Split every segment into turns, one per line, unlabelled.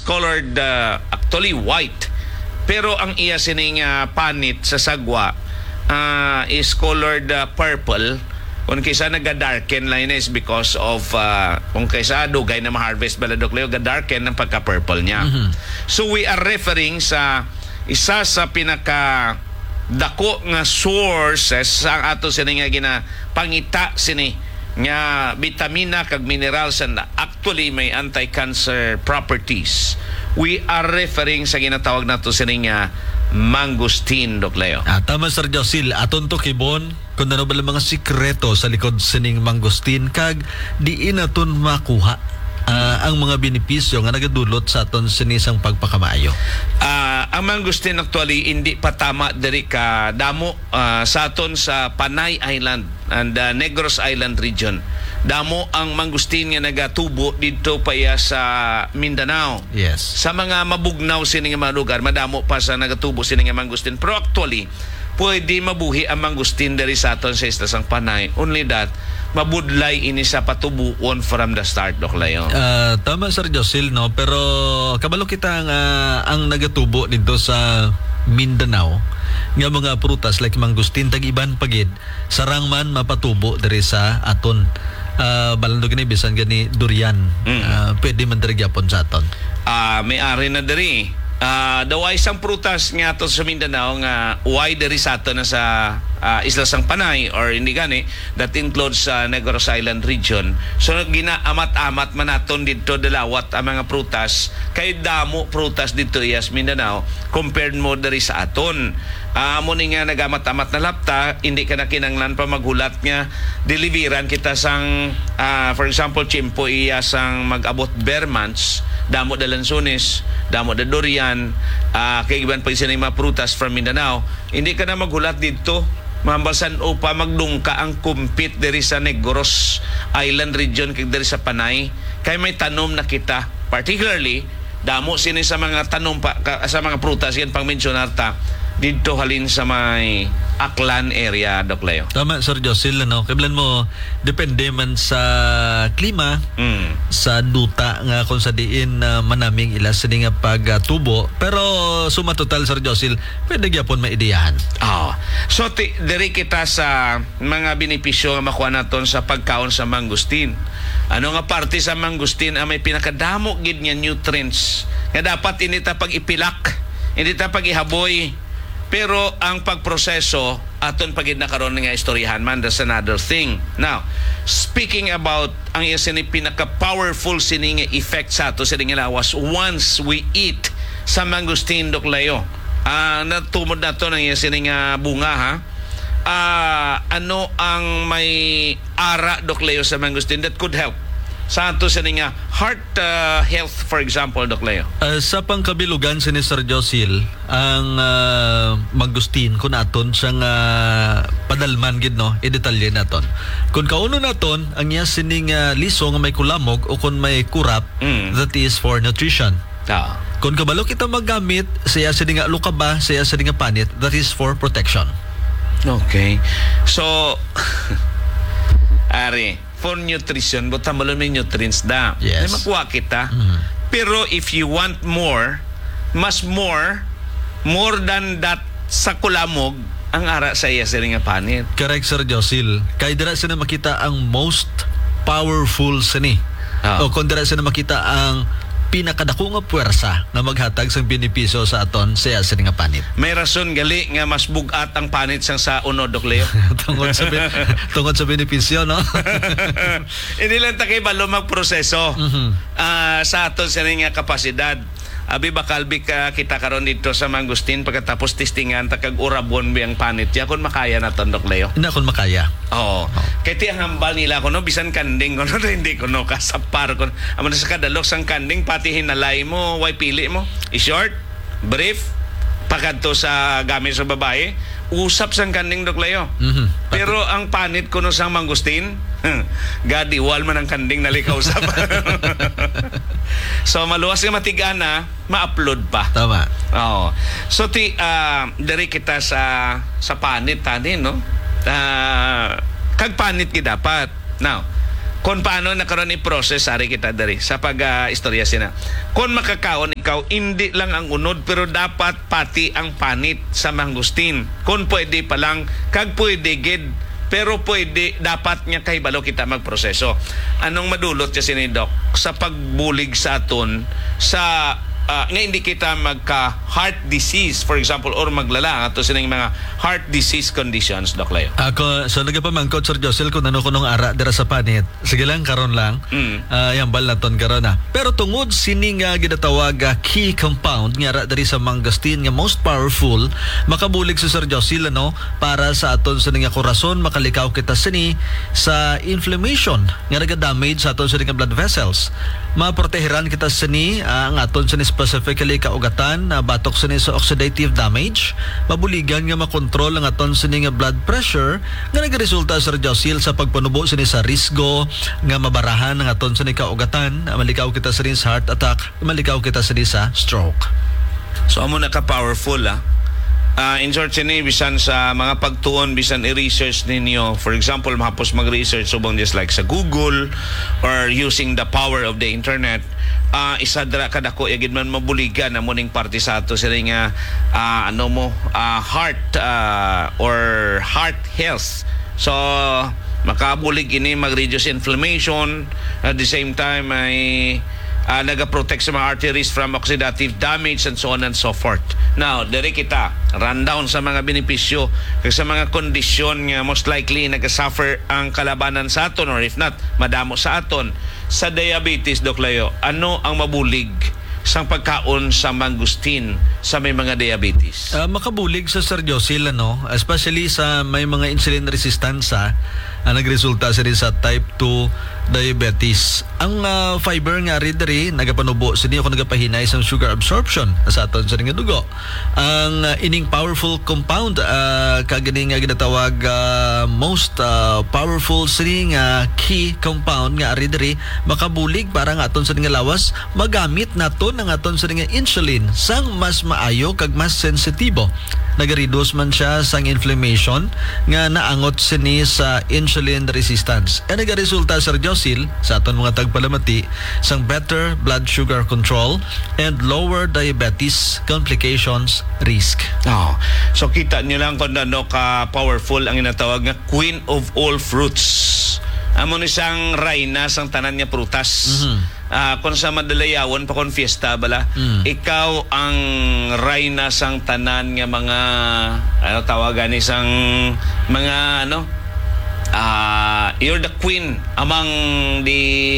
colored actually white. Pero ang iya sining panit sa sagwa is colored purple. Kung kaysa nag-darken line is because of kung kaysa dugay na ma-harvest baladok leo, ga-darken ng pagka-purple niya. So we are referring sa isa sa pinaka dako nga sources ang ato sini nga ginapangita sini nga vitamina kag minerals and actually may anti-cancer properties. We are referring sa ginatawag nato sini nga mangosteen, Dok Leo.
Tama, Sir Josil. Aton to kibon kung ano ba mga sikreto sa likod sining mangosteen kag di inaton makuha ang mga benepisyo nga nagadulot sa aton sinisang pagpakamaayo.
Ang mangosteen actually hindi pa tama diri ka damo sa aton sa Panay Island and Negros Island region. Damo ang mangosteen nga nagatubo dito pa sa Mindanao.
Yes.
Sa mga mabugnaw sini nga mga lugar, madamo pa sa nagatubo sini nga mangosteen. Pero actually, pwede mabuhi ang mangosteen diri sa aton sa isla sang Panay. Only that, mabudlay ini sa patubuon from the start, Dok Leo.
Tama, Sir Josil, no? Pero kabalo kita ang nagatubo dito sa Mindanao nga mga prutas like mangosteen tag-iban pagid sarang man mapatubo diri sa aton. Balandog ni bisan gani durian. Pwede man diri gyapon sa aton.
May ari na diri. Daway isang prutas nga ato sa Mindanao nga uway diri sa ato na sa isla sang Panay or hindi gani that includes Negros Island region. So ginaamat-amat man naton dito dalawat ang mga prutas kay damo prutas dito sa Mindanao compared mo diri sa aton. Amo ni nga nagamat-amat na lapta, hindi ka na kinanglan pa maghulat nga deliveran kita sang for example chimpo iya sang mag-abot bare months, damo da lansones, damo da durian, kay iban pa isa mga prutas from Mindanao, hindi ka na maghulat dito mambalsan o pa magdungka ang kumpit diri sa Negros Island region kay diri sa Panay kay may tanom na kita, particularly damo sini sa mga tanom pa sa mga prutas yan pang mensionar ta dito halin sa may Aklan area, Dok Leo.
Tama, Sir Josil, no? Kailan mo depende man sa klima, sa duta nga kung sa diin manaming ila sa nga pagtubo, pero suma total, Sir Josil, pwede gyapon maideyahan.
So diri kita sa mga benepisyo nga makuha naton sa pagkaon sa mangosteen. Ano nga parte sa mangosteen ang may pinakadamo gid nga nutrients nga dapat ini ta pag-ipilak, hindi ta pag-ihaboy. Pero ang pagproseso aton pagid na karon nga istoryahan man, that's another thing. Now, speaking about ang isa ni pinaka-powerful sini nga effect sa ato sa lawas once we eat sa mangosteen, Dok Leo. Natumod na to ng isa nga bunga ha. Ano ang may ara, Dok Leo, sa mangosteen that could help sa ato sa nga heart health, for example, Dok Leo?
Sa pangkabilugan si Sir Josil, ang mangosteen kung naton siyang padalman gid, no, i-detalye naton. Kung kauno naton ang iya sining liso nga may kulamog o kung may kurap, that is for nutrition. Kung kabalo kita maggamit siya sining lukaba, siya sining panit, that is for protection.
Okay. So ari for nutrition, but tambalon may nutrients da.
Yes.
May makuha kita. Pero if you want more, mas more than that sa kulamog, ang ara sa iya sila nga panit.
Correct, Sir Josil. Kaya dira sila makita ang most powerful sini. O kung dira sila makita ang pinakadako nga puwersa na maghatag sang benepisyo sa aton siya sila nga panit.
May rason gali nga mas bugat ang panit sang sa unod, Dok Leo.
tungkol sa benepisyo, no?
Hindi lang takay balo magproseso sa aton sila nga kapasidad. Abi bakal kita karon dito sa mangosteen pagkatapos testingan takag urabon biyang panit ya kung makaya naton, Dok Leo.
Hindi kung makaya.
Kaya ti ang hambal nila ko no bisan kanding ko no hindi ko no kasapar ko. Amo sa kadalok sang kanding pati hinalay mo, way pili mo. I-short, brief, pagadto sa gamit sa babae, usap sang kanding, Dok Leo. Pero ang panit ko no sang mangosteen, gadiwal man ang kanding nalikaw sa So maluwas nga matigana, ma-upload pa.
Tama.
So diri kita sa panit tani, no? Kag panit gi dapat. Now, kung paano nakaroon ni process ari kita dari sa pag-istorya sina. Kung makakaon ikaw, hindi lang ang unod pero dapat pati ang panit sa mangustin. Kung pwede pa lang, kag pwede gid, pero pwede, dapat niya kahibalo kita magproseso. Anong madulot niya sinidok? Sa pagbulig sa aton, sa nga hindi kita magka heart disease for example or maglala ato sining mga heart disease conditions, Doc Leo.
Ako, so nagapamangkot, Sir Josel, kung ano ko nung ara dira sa panit. Sige lang, karon lang. Yang bal na ton karon na. Pero tungod sini nga ginatawag key compound nga ara diri sa mangosteen nga most powerful, makabulig si Sir Josel para sa aton sa nga korason, makalikaw kita sini sa inflammation nga naga-damage sa aton sa nga blood vessels. Maproteheran kita sini ang aton sa specifically kaugatan na batok sini sa oxidative damage, mabuligan nga makontrol ang aton sini nga blood pressure nga nagresulta Sir Josel sa pagpanubo sini sa risgo nga mabarahan ang aton sini kaugatan, malikaw kita sini sa heart attack, malikaw kita sini sa stroke.
So amo na ka powerful in short sini bisan sa mga pagtuon bisan i-research ninyo, for example mahapos mag-research subong just like sa Google or using the power of the internet, isa dra kadako yagid man mabuligan na muning parte sa ato sila nga heart or heart health. So makabulig ini mag-reduce inflammation, at the same time ay nagaprotect sa mga arteries from oxidative damage and so on and so forth. Now, dere kita rundown sa mga benepisyo kag sa mga kondisyon nga most likely nagasuffer ang kalabanan sa aton or if not, madamo sa aton. Sa diabetes, Doc Leo, ano ang mabulig sang pagkaon sa mangustin sa may mga diabetes?
Makabulig sa Sir Josel, especially sa may mga insulin resistance nagresulta sa type 2 diabetes. Ang fiber nga rideri nagapanubo sini ako nagapahinay sa sugar absorption sa aton sa nga dugo. Ang ining powerful compound kagani nga ginatawag most powerful sini nga key compound nga rideri makabulig para nga aton sa nga lawas magamit naton ang aton sa nga insulin sang mas maayo kag mas sensitibo. Nagareduce man siya sang inflammation nga naangot sini sa insulin resistance. E nagaresulta Sir Josel sa aton mga tagpalamati sang better blood sugar control and lower diabetes complications risk.
So kita niyo lang kung ano ka powerful ang inatawag nga queen of all fruits. Amo ni sang reyna sang tanan nga prutas. Kung sa madalayawon pa kung fiesta bala, ikaw ang reyna sang tanan nga mga tawagan ni sang mga you're the queen among the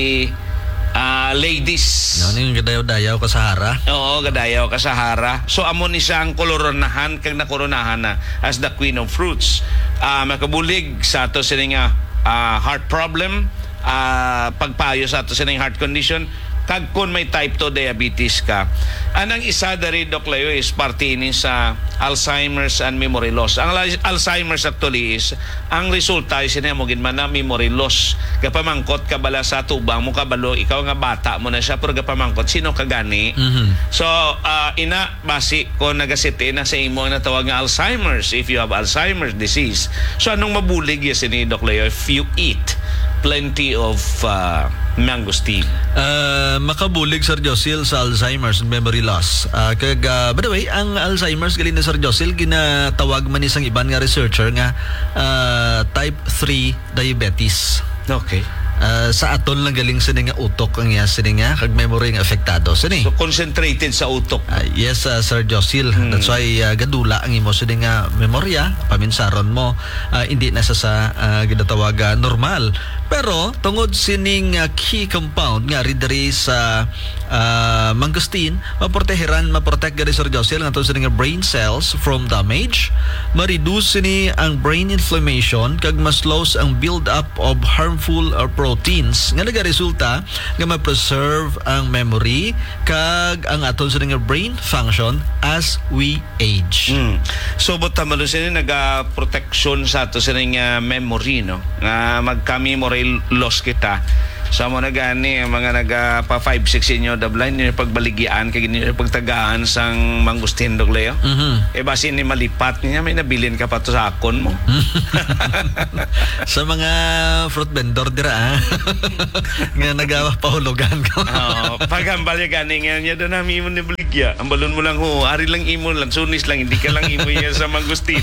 ladies.
Yung gadayaw-dayaw ka sa hara.
Oo, gadayaw ka sa hara. So amo ni siyang koloronahan kag nakoronahan na as the queen of fruits. Makabulig sa ato sini nga heart problem, pagpayo sa ato sining heart condition, kag kung may type 2 diabetes ka. Anang isa dari, Doc Leo, is parte ini sa Alzheimer's and memory loss. Ang Alzheimer's actually is ang resulta is sinamugin man na memory loss. Kapamangkot ka bala sa tubang mo kabalo, ikaw nga bata mo na siya pero kapamangkot sino ka gani. So ina basi ko nagasiti na sa imo na tawag nga Alzheimer's if you have Alzheimer's disease. So anong mabulig yes ni Doc Leo if you eat plenty of mangosteen?
Makabulig Sir Josel sa Alzheimer's and memory loss. By the way, ang Alzheimer's galing na Sir Josel ginatawag man isang iban nga researcher nga type 3 diabetes.
Okay.
Sa aton lang galing sini nga utok ang sini nga kag memory nga apektado sini.
So concentrated sa utok.
Yes, Sir Josel. That's why gadula ang imo sini nga memorya, paminsaron mo hindi na sa ginatawag normal. Pero tungod sining key compound nga rideri sa mangosteen, maprotect gani Sir Josel nga sining brain cells from damage, ma-reduce sini ang brain inflammation kag mas slows ang build up of harmful proteins nga nagaresulta nga ma-preserve ang memory kag ang aton sining brain function as we age.
So but tamalo sini naga-protection sa ato sining memory, no? Nga magka-memory loss kita. Sa mo na gani ang mga pa 5-6 inyo dablan yung pagbaligyan kay gini pagtagaan sang mangustin dog Leo.
Mhm.
Basin ni malipat niya may nabilin ka pa to sa akon mo.
Sa mga fruit vendor dira nga nagapahulugan ko.
Pagambal ya gani nga niya doon namin mo ni baligya. Ang balon mo lang ho, ari lang imo lang, sunis lang, hindi ka lang imo yan sa mangustin.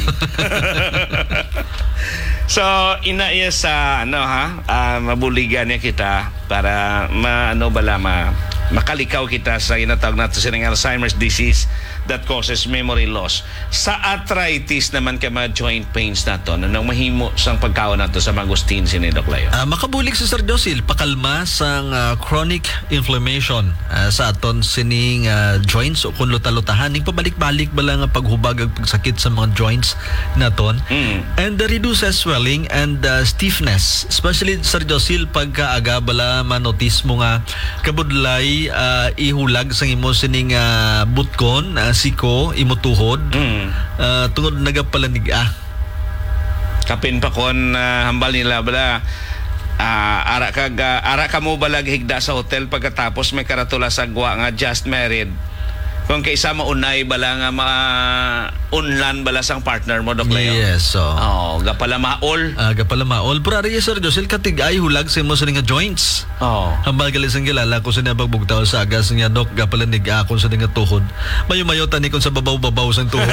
So ina iya sa mabuligan niya kita para makalikaw kita sa inatawag natin silang Alzheimer's disease that causes memory loss. Sa arthritis naman kay mga joint pains nato nang mahimo sang pagkaon nato sa mangustin sini Doc Leo.
Makabulig si Sir Josil pakalma sang chronic inflammation sa aton sining joints o kung luta-lutahan ning pabalik-balik bala nga paghubag ag pagsakit sa mga joints naton. And reduces swelling and stiffness, especially Sir Josil pagkaaga bala manotis mo nga kabudlay ihulag sang imo sining butkon siko imo tuhod tungod nagapalanig
kapin pa kon hambal nila bala ara ka mo balag higda sa hotel pagkatapos may karatula sa gwa nga just married kung kaysa maunay bala nga unlan bala sang partner mo Doc Leo.
Yes, so
gapala maol
pero ari Sir Josel katigay hulag sa imo sa nga joints. Hambal gali sang gilala ko sa nabagbugtaw sa agas nga Doc gapalanig ako sa nga tuhod mayo tani kon sa babaw sang tuhod.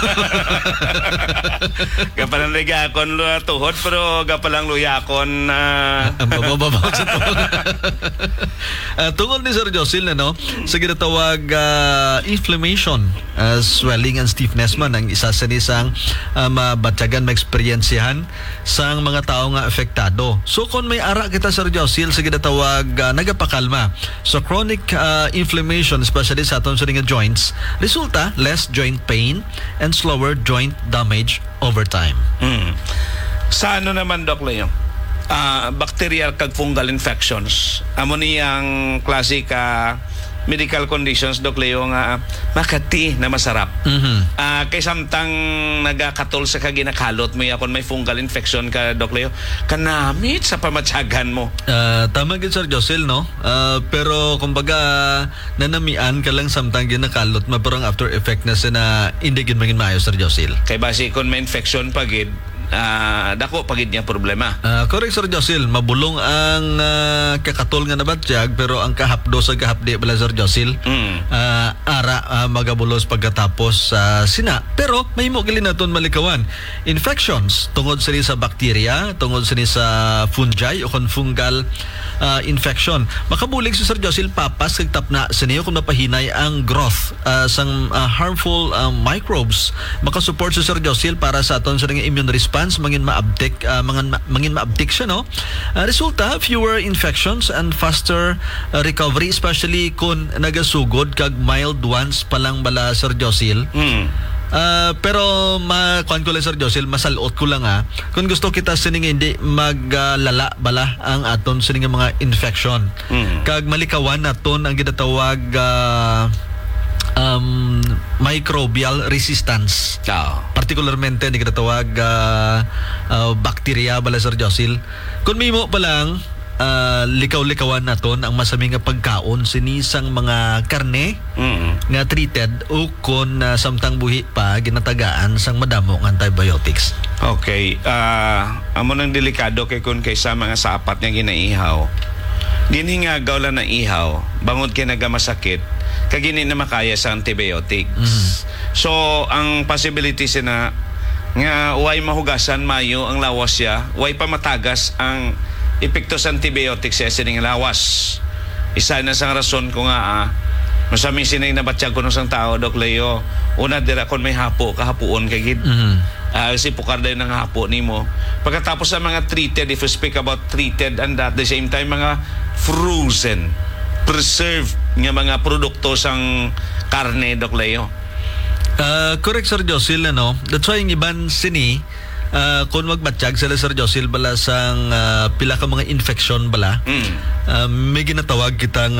Gapalanig akon tuhod pero gapalang luyakon
babaw sa tuhod. Tungod ni Sir Josel sa ginatawag inflammation, swelling and stiffness man ang isa sa nisang mabatyagan maeksperiensyahan sang mga tao nga apektado. So kung may ara kita Sir Josil sa ginatawag nagapakalma so chronic inflammation especially sa aton sa nga joints resulta less joint pain and slower joint damage over time.
Sa naman Doc Leo? Bacterial kag fungal infections amo niyang classic medical conditions Doc Leo nga makati na masarap. Kay samtang nagakatol sa kaginakalot mo yakon may fungal infection ka Doc Leo kanamit sa pamatsagan mo.
Tama gid Sir Josel pero kumbaga nanamian ka lang samtang ginakalot pero ang after effect na sina hindi gid mangin maayo Sir Josel.
Kay base kon may infection pagid dako pagid niya problema.
Correct Sir Josil, mabulong ang kakatol nga nabatyag pero ang kahapdo sa kahapdi bala Sir Josil magabulos pagkatapos sina pero may mo gali naton malikawan infections tungod sini sa bacteria tungod sini sa fungi o kon fungal infection makabulig si Sir Josil papas kag tapna sini kung napahinay ang growth sang harmful microbes makasupport si Sir Josil para sa aton sa immune response mangin maabdik siya resulta fewer infections and faster recovery especially kung nagasugod kag mild ones palang bala Sir Josil. Pero kuan ko lang Sir Josil masalot ko lang kung gusto kita sining hindi maglala bala ang aton sining mga infection kag malikawan naton ang ginatawag microbial resistance. Particularmente ni kinatawag bacteria bala Sir Josil. Kung mimo pa lang likaw-likawan naton ang masaming nga pagkaon sinisang mga karne nga treated o kung samtang buhi pa ginatagaan sang madamo ng antibiotics.
Okay. Amo nang delikado kay kun kaysa mga sapat nga ginaihaw. Ginhingagaw lang na ihaw, bangod kay nagamasakit kagini na makaya sa antibiotics. So ang possibility sina nga way mahugasan mayo ang lawas siya, way pa matagas ang epekto sa antibiotics sa sining lawas. Isa na sang rason ko nga masaming sinay nabatyag ko ng sang tao Doc Leo una dira kon may hapo kahapuon kay gid. Si pukar dayon ng hapo nimo pagkatapos sa mga treated, if you speak about treated and at the same time mga frozen preserved nga mga produkto sang karne Doc Leo.
Correct Sir Josil that's why yung iban sini kung magbatsyag sila Sir Josil bala sang pila ka mga infection bala may ginatawag kitang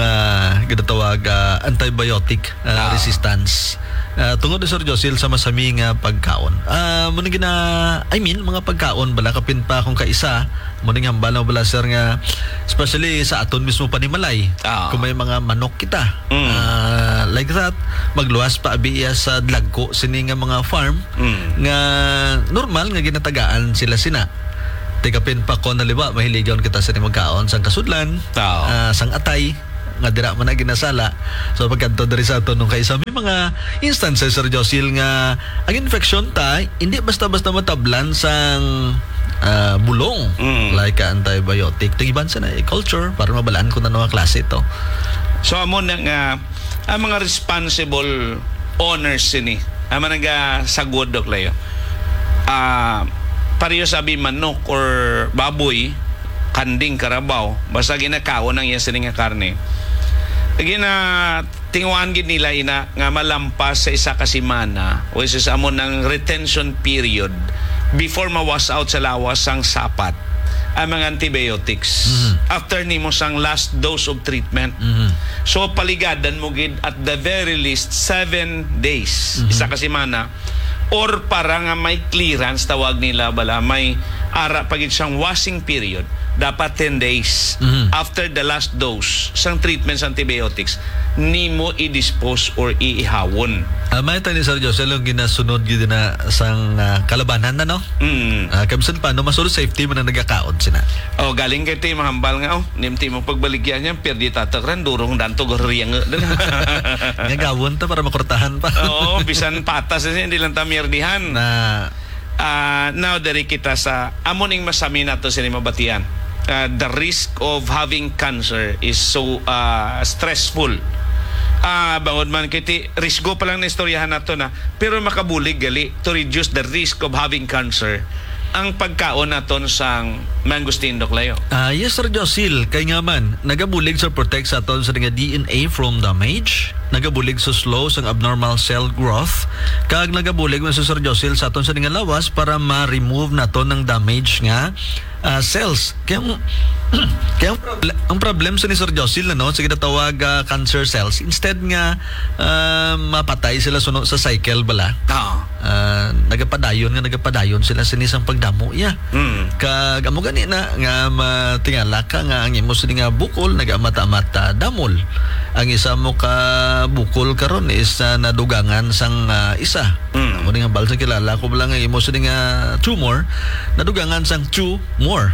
antibiotic resistance tungod ni Sir Josil sa masaming pagkaon muna mga pagkaon bala kapin pa kung kaisa Muning hambal na bala sir nga especially sa aton mismo panimalay. Kung may mga manok kita. Like that, magluwas pa abiya sa dlagko sini nga mga farm nga normal nga ginatagaan sila sina. Tikapin pa ko na liba, mahiligaw kita sa magkaon sang kasudlan, sang atay, nga dira man na ginasala. So pagkanto diri sa ato nung kaysa may mga instances Sir Josil nga ang infection ta hindi basta-basta matablan sang bulong like antibiotic. Tigiban sa na culture para mabalaan ko na mga klase ito.
So amo na nga ang mga responsible owners sini. Amo nga sagod dok layo. Pareho sabi manok or baboy, kanding, karabaw, basta ginakaon ang iya sini nga karne. Tingwan gid nila ina nga malampas sa isa ka semana o isa amo ng retention period before mawas out sa lawas ang sapat ang mga antibiotics after nimo sang last dose of treatment. So paligadan mo gid at the very least 7 days isa ka semana or para nga may clearance tawag nila bala may ara pagid siyang washing period dapat 10 days after the last dose sang treatment sa antibiotics nimo i-dispose or iihawon.
May tayo ni Sir Josel yung ginasunod gid na sang kalabanan na no? Kamsan pa no masuro safety man na nagakaon sina.
Galing kay ti mahambal nga nimti mo pagbaligyan niya perdi tatakran durong danto goriyang.
Nga gawon ta para makortahan pa.
Bisan patas hindi lang ta mierdihan. Now dari kita sa amoning masami nato sini mabatian. The risk of having cancer is so stressful. Bangod man kiti risgo pa lang na istoryahan nato na pero makabulig gali to reduce the risk of having cancer ang pagkaon naton sang mangustin dok layo.
Yes Sir Josil, kay nga man nagabulig sa protect sa aton sa nga DNA from damage, nagabulig sa slow sang abnormal cell growth, kag nagabulig man sa Sir Josil sa aton sa nga lawas para ma-remove naton ng damage nga cells. Kaya ang problem sa ni Sir Josil na no, sa ginatawag cancer cells, instead nga mapatay sila suno sa cycle bala. Nagapadayon sila sa isang pagdamo kag amo gani na nga matingala ka nga ang imo sa nga bukol nagamata-mata damol. Ang isa mo ka bukol karon is nadugangan sang isa. Amo nga balsa kilala ko lang nga imo sa nga tumor nadugangan sang tumor.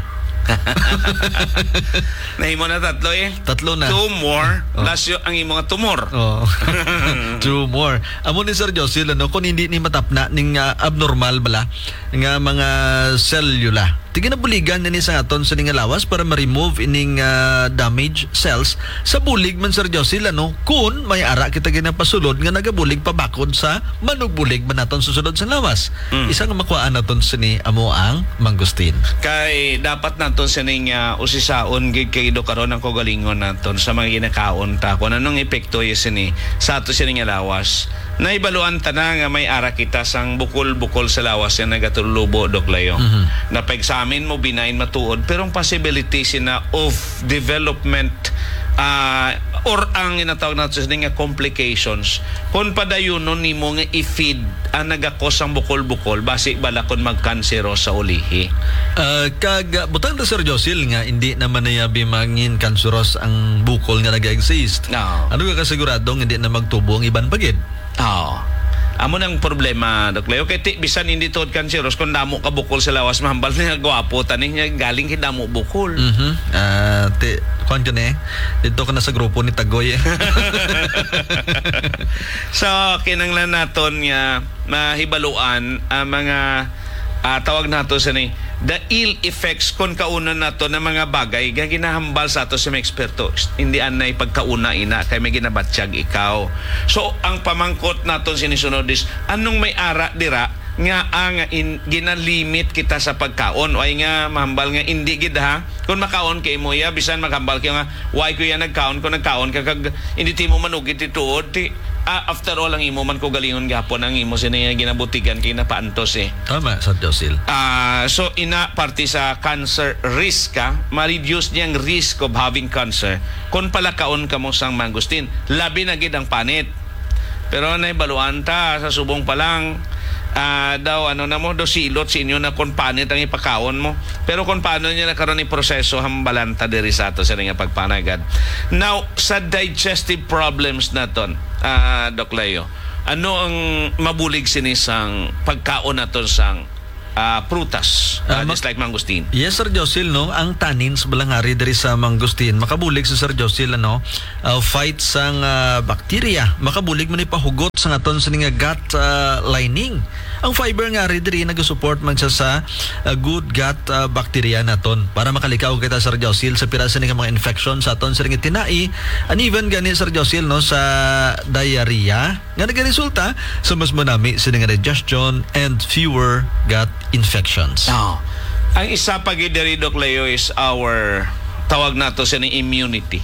Nahimo na tatlo
Tatlo na.
Tumor. Lasyo ang imong tumor.
Tumor. Amo ni Sir Josil kung hindi ni matapna ning abnormal bala nga mga cellula. Tiginabuligan na ni sa aton sa nga lawas para ma-remove ining damaged cells sa bulig man Sir Josil kun may ara kita ginapasulod nga nagabulig pabakod sa manugbulig man naton susunod sa lawas. Isa nga makuhaan naton sini amo ang mangustin.
Kay dapat naton sining usisaon gid kay do karon ang kogalingon naton sa mga ginakaon ta kun anong epekto sini sa ato sini nga lawas. Naibaluan ta na nga may ara kita sang bukol-bukol sa lawas nga nagatulubo dok layo. Na pag-examine mo binain matuod pero ang possibility sina of development or ang inatawag natin nga complications kung padayunon nimo nga i-feed ang nagakos ang bukol-bukol basi bala kon magkansero sa ulihi.
Kag butang ta Sir Josil nga hindi naman nayabi mangin kanseros ang bukol nga nag-exist. Ano ka kasiguradong hindi na magtubo ang iban pagid? Amo nang problema Dok Leo kay bisan hindi tod kanseros kung damo ka bukol sa lawas mahambal na gwapo tani niya galing kay damo bukol. Kuan ka dito ka na sa grupo ni Tagoy So kinanglan naton nga mahibaluan ang mga tawag nato sa ni the ill effects kon kauna nato ng mga bagay nga ginahambal sa ato sa mga eksperto hindi anay pagkauna ina kay may ginabatsyag ikaw. So ang pamangkot naton sinisunod is anong may ara dira nga ang ginalimit kita sa pagkaon o ay nga mahambal nga hindi gid ha kung makaon kay mo ya bisan maghambal kay nga why ko ya nagkaon kung nagkaon kag hindi ti mo manugit ituod ti after all ang imo man ko galingon gapon ang imo sini ginabutigan kay napaantos Tama Sir Josil.
So ina parte sa cancer risk ma-reduce niyang risk of having cancer kung palakaon ka mo sang mangustin labi na gid ang panit pero naibaluan ta sa subong pa lang daw ano na mo do silot sa inyo na kung panit ang ipakaon mo, pero kung paano niya nakaroon ni proseso hambalanta diri sa ato sa nga pagpanagad. Now sa digestive problems naton, Doc Leo, ano ang mabulig sinisang pagkaon naton sang prutas, just like mangustin?
Yes, Sir Josil, no? Ang tannins balangari dari sa mangustin makabulig sa Sir Josil, ano, fight sang bakterya, makabulig man ipahugot sa aton sa nga gut lining. Ang fiber nga rin diri nag-support man siya sa good gut bacteria naton para makalikaw kita, Sir Josil, sa pirasa nga mga infection sa aton sa nga tinai, and even gani, Sir Josil, no, sa diarrhea nga nagaresulta sa mas manami sa nga digestion and fewer gut infections.
Ang isa pa gid diri, Doc Leo, is our tawag nato sa immunity.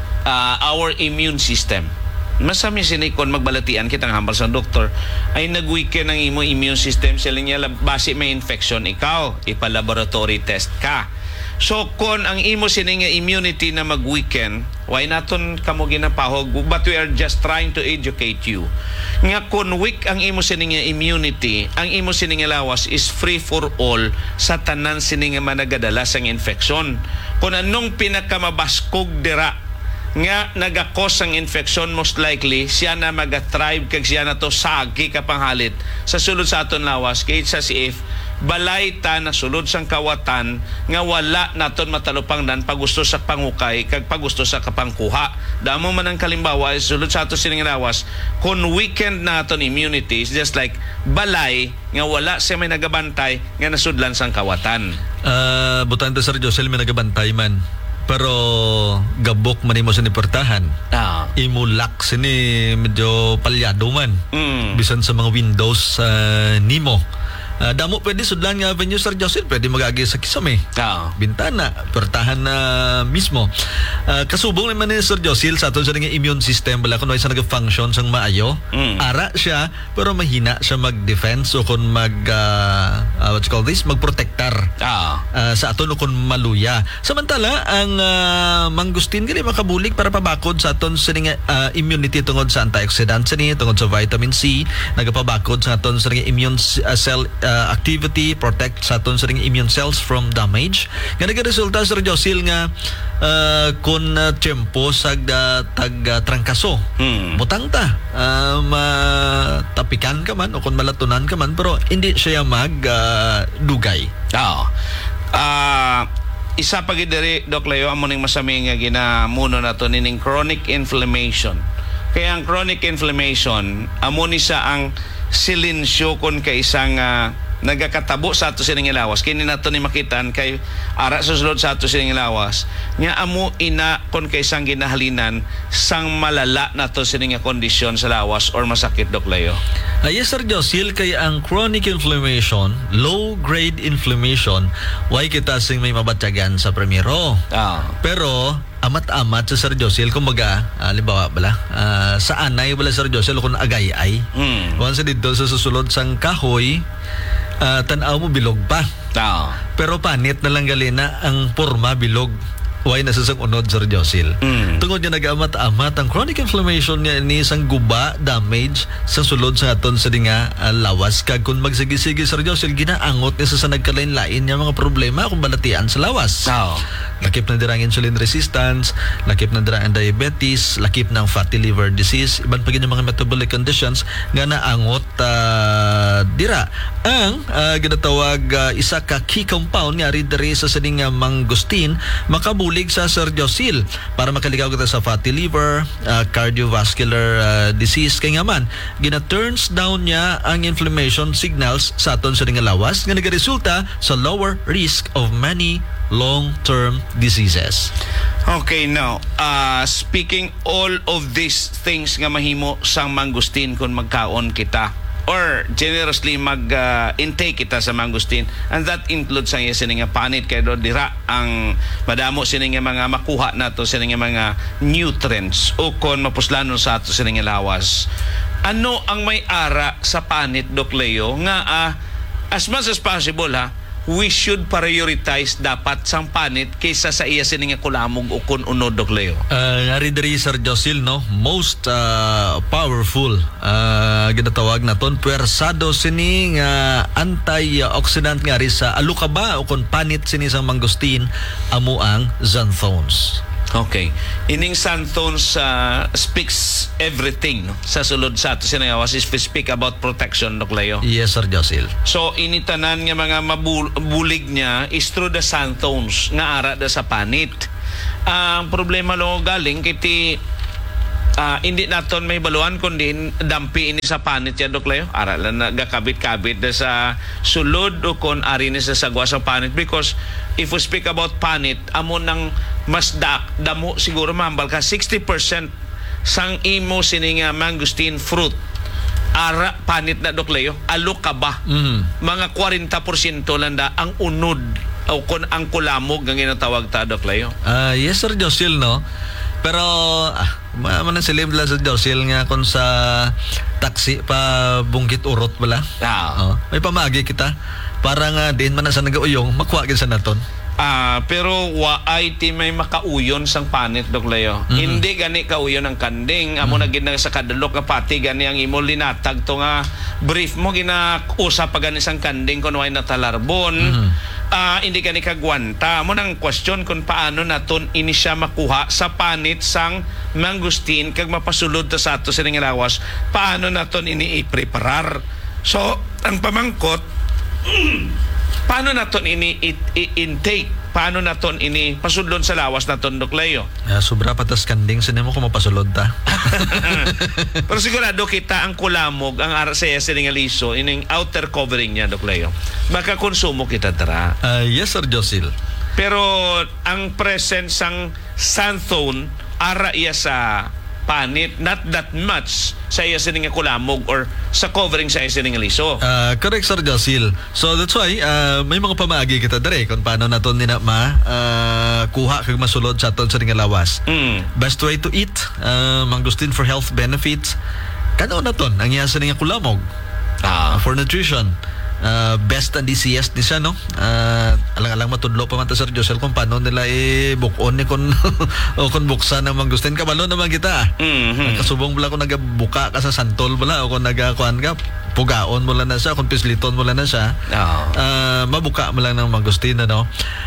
Our immune system. Masami sinikon magbalatian kitang hambal sa doktor ay nag-weaken ang imo immune system, sila niya base may infection ikaw, ipa-laboratory test ka. So kung ang imo sining immunity na mag-weaken, why naton kamo ginapahog, but we are just trying to educate you. Nga kung weak ang imo sining immunity, ang imo sining lawas is free for all sa tanan sining managadala sang infection. Kung anong pinakamabaskog dira nga nagakos ang infection, most likely siya na mag-thrive kag siya na to sagi kapanghalit sa sulod sa aton lawas, kay sa if balay ta na sulod sang kawatan nga wala naton matalupangdan pagusto sa pangukay kag pagusto sa kapangkuha. Damo man ang kalimbawa sulod sa aton sining lawas, kung weekend naton immunity is just like balay nga wala siya may nagabantay nga nasudlan sang kawatan.
Butante, Sir Josel, may nagabantay man, pero gabok man imo sa niportahan. Imulak sini medyo palyado man. Bisan sa mga windows nimo. Damo pwede sudlan nga avenue, Sir Josel, pwede magagi sa kisame. Bintana, portahan na mismo. Kasubong naman ni Sir Josel sa aton sa nga immune system bala kun sa nag-function sang maayo. Ara siya pero mahina siya mag-defense o kun what you call this, magprotektar sa aton o kun maluya. Samantala ang mangustin gali makabulig para pabakod sa aton sa nga immunity tungod sa antioxidants ni, tungod sa vitamin C, nagapabakod sa aton sa nga immune cell activity, protect sa aton sa immune cells from damage. Nga nagresulta, Sir Josil, nga kung tiyempo sa trangkaso, butang ta, matapikan ka man o kung malatunan ka man, pero hindi siya magdugay.
Isa pa gid diri, Doc Leo, amo ning masami nga ginamuno nato nining chronic inflammation. Kaya ang chronic inflammation amo ni sa ang silensyo kon kay isang nagakatabo sa ato sining lawas. Kini nato ni makitan kay ara sa sulod sa ato sining lawas nga amo ina kon kay isang ginahalinan sang malala nato sining kondisyon sa lawas or masakit, Doc Leo.
Yes, Sir Josil, kay ang chronic inflammation, low grade inflammation, why kita sing may mabatyagan sa primero. Pero amat-amat sa Sir Josil, kumbaga, halimbawa bala, sa anay bala, Sir Josil, kung agay-ay. Once dito sa susulod sang kahoy, tanaw mo bilog pa. Pero panit na lang galina ang porma bilog. Why nasasang unod, Sir Josil? Tungod niya nag-amat-amat ang chronic inflammation niya ni isang guba damage sa sulod sa aton sa dinga lawas. Kag kung magsigi-sigi, Sir Josil, ginaangot niya sa nagkalain-lain niya mga problema kung balatian sa lawas. Lakip na dirang insulin resistance, lakip na dirang diabetes, lakip ng fatty liver disease, iban pa yung mga metabolic conditions nga naangot dira. Ang ginatawag isa ka key compound nga ridere sa sining mangustin makabulig sa Sir Josil para makalikaw kita sa fatty liver, cardiovascular disease. Kaya nga man, gina-turns down niya ang inflammation signals sa aton sa nga lawas nga nagaresulta sa lower risk of many long-term diseases.
Okay, now, speaking all of these things nga mahimo sang mangustin kung magkaon kita or generously mag-intake kita sa mangustin, and that includes ang sining nga panit kay do dira ang madamo sining nga mga makuha nato sining nga mga nutrients o kon mapuslanon sa ato sining nga lawas. Ano ang may ara sa panit, Doc Leo, nga as much as possible we should prioritize dapat sang panit kaysa sa iya sini nga kulamog o kun unod Dok Leo.
Ngari diri Sir Josil, no, most powerful ginatawag naton puwersado sini nga antioxidant nga ri sa alukaba o kon panit sini sang mangustin amo ang xanthones.
Okay. Ining xanthones speaks everything, no? Sa sulod sa ato sinayawas is we speak about protection, Dok Leo.
Yes, Sir Josil.
So initanan nga mga mabulig niya is through the xanthones nga ara da sa panit. Ang problema lo galing kiti hindi naton may baluan kundi dampi ini sa panit yan, Dok Leo. Ara lang nagakabit-kabit da sa sulod o kon ari ni sa sagwa sa panit, because if we speak about panit, amo nang mas damo siguro mambal ka 60% sang imo sini nga mangosteen fruit ara panit na, Dok Leo. Alok ka ba? Mga 40% lang da ang unod o kon ang kulamog ang ginatawag ta, Dok Leo.
Yes, Sir Josil, no. Pero manan silim lang sa Josil nga kon sa taxi pa bungkit urot wala. May pamagi kita para nga din man sa nagauyong makuha gid sa naton.
Pero waay ti may makauyon sang panit, Dok Leo. Hindi gani kauyon ang kanding. Amo na gid sa kadalok nga pati gani ang imo linatag to nga brief mo ginausap pa gani sang kanding kun way natalarbon. Hindi gani kagwanta. Amo nang question kung paano naton ini siya makuha sa panit sang mangustin kag mapasulod ta sa ato sa lawas. Paano naton ini i-preparar? So, ang pamangkot paano naton ini intake? Paano naton ini pasudlon sa lawas naton, Dok Leo?
Sobra patas kanding sini mo kung mapasulod ta.
Pero sigurado kita ang kulamog, ang RCS nga liso, ining outer covering niya, Dok Leo. Baka konsumo kita tara.
Yes, Sir Josil.
Pero ang presence ang xanthone ara iya sa panit, not that much sa iya sining kulamog or sa covering sa iya sining liso.
Correct, Sir Josil. So that's why may mga pamaagi kita dere kung paano naton nina kuha kag masulod sa aton sa lawas. Best way to eat, mangustin for health benefits. Kano naton ang iya sining kulamog for nutrition. Best ang DCS ni siya, no? Alang-alang matudlo pa man ta, Sir Josel, kung paano nila bukon ni kon o kon buksan ng mangustin. Kabalo naman kita. Kasubong bala kung nagabuka ka sa santol bala o kung nagakuan ka, pugaon mo lang na siya, kung pisliton mo lang na siya, mabuka mo lang ng mangustin, no?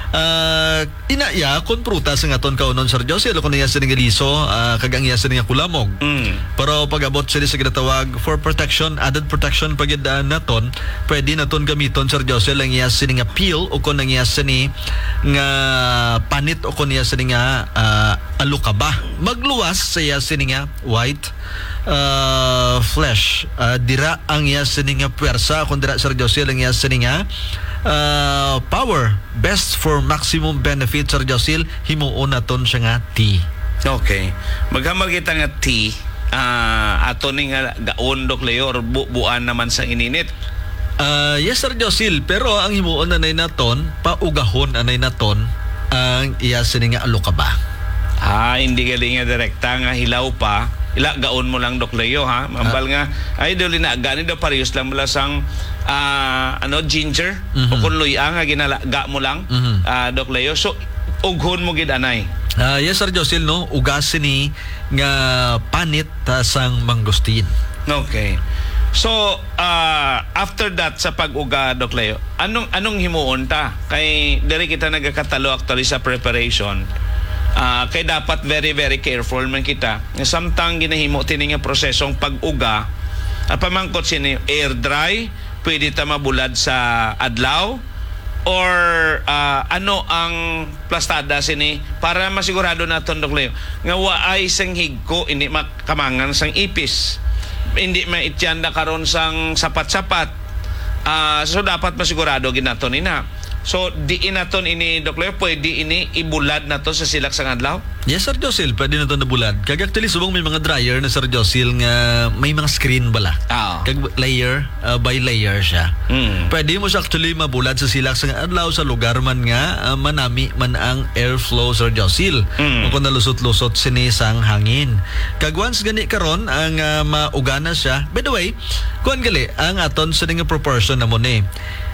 Inaya, kung prutas nga ton kaunon, Sir Josel, kung niya siya liso, kagang niya siya kulamog. Pero pag-abot siya sa ginatawag for protection, added protection pagidaan naton, pwede naton gamiton, Sir Josel, ang iya sini nga peel o kung ang iya sini nga panit o kung iya sini nga alukaba. Magluwas sa iya sini nga white flesh. Dira ang iya sini nga puwersa, kung dira, Sir Josel, ang iya sini nga power. Best for maximum benefit, Sir Josel, himuon naton siya nga tea. Okay.
Maghamag kita nga tea, ato ni nga gaon, Dok Leo, or buuan naman sa ininit.
Yes, Sir Josil, pero ang himuon anay naton, paugahon anay naton ang iya sini nga alukaba.
Hindi galing nga direkta nga hilaw pa. Gaon mo lang, Dok Leo, ha? Mambal nga, ay dili na gani daw parehas lang mula sang ginger o kun luya nga ginalaga mo lang, Dok Leo. So ughon mo gid anay.
Yes, Sir Josil, no, ugas sini nga panit sang mangustin.
Okay. So, after that, sa pag-uga, Dok Leo, anong himuon ta? Kay diri kita nagkatalo actually sa preparation. Kay dapat very, very careful man kita. Samtang ginahimo tining nga prosesong pag-uga, pamangkot sini air dry, pwede ta mabulad sa adlaw, or ano ang plastada sini para masigurado naton, Dok Leo, nga waay sang higko, hindi makamangan sang ipis, hindi maityanda karon sang sapat-sapat. So dapat masigurado ginaton ina. So di inaton ini, Dok Leo, pwede ini ibulad nato sa silak sang adlaw?
Yes, Sir Josil, pwede na ito nabulad. Kag actually subong may mga dryer na, Sir Josil, nga may mga screen bala. Kag layer by layer siya. Pwede mo siya actually mabulad sa silak sang adlaw sa lugar man nga manami man ang airflow, Sir Josil. Kung nalusot-lusot sinisang hangin. Kag once gani karon ang maugana siya. By the way, kuan gali ang aton sa nga proportion na mo ni.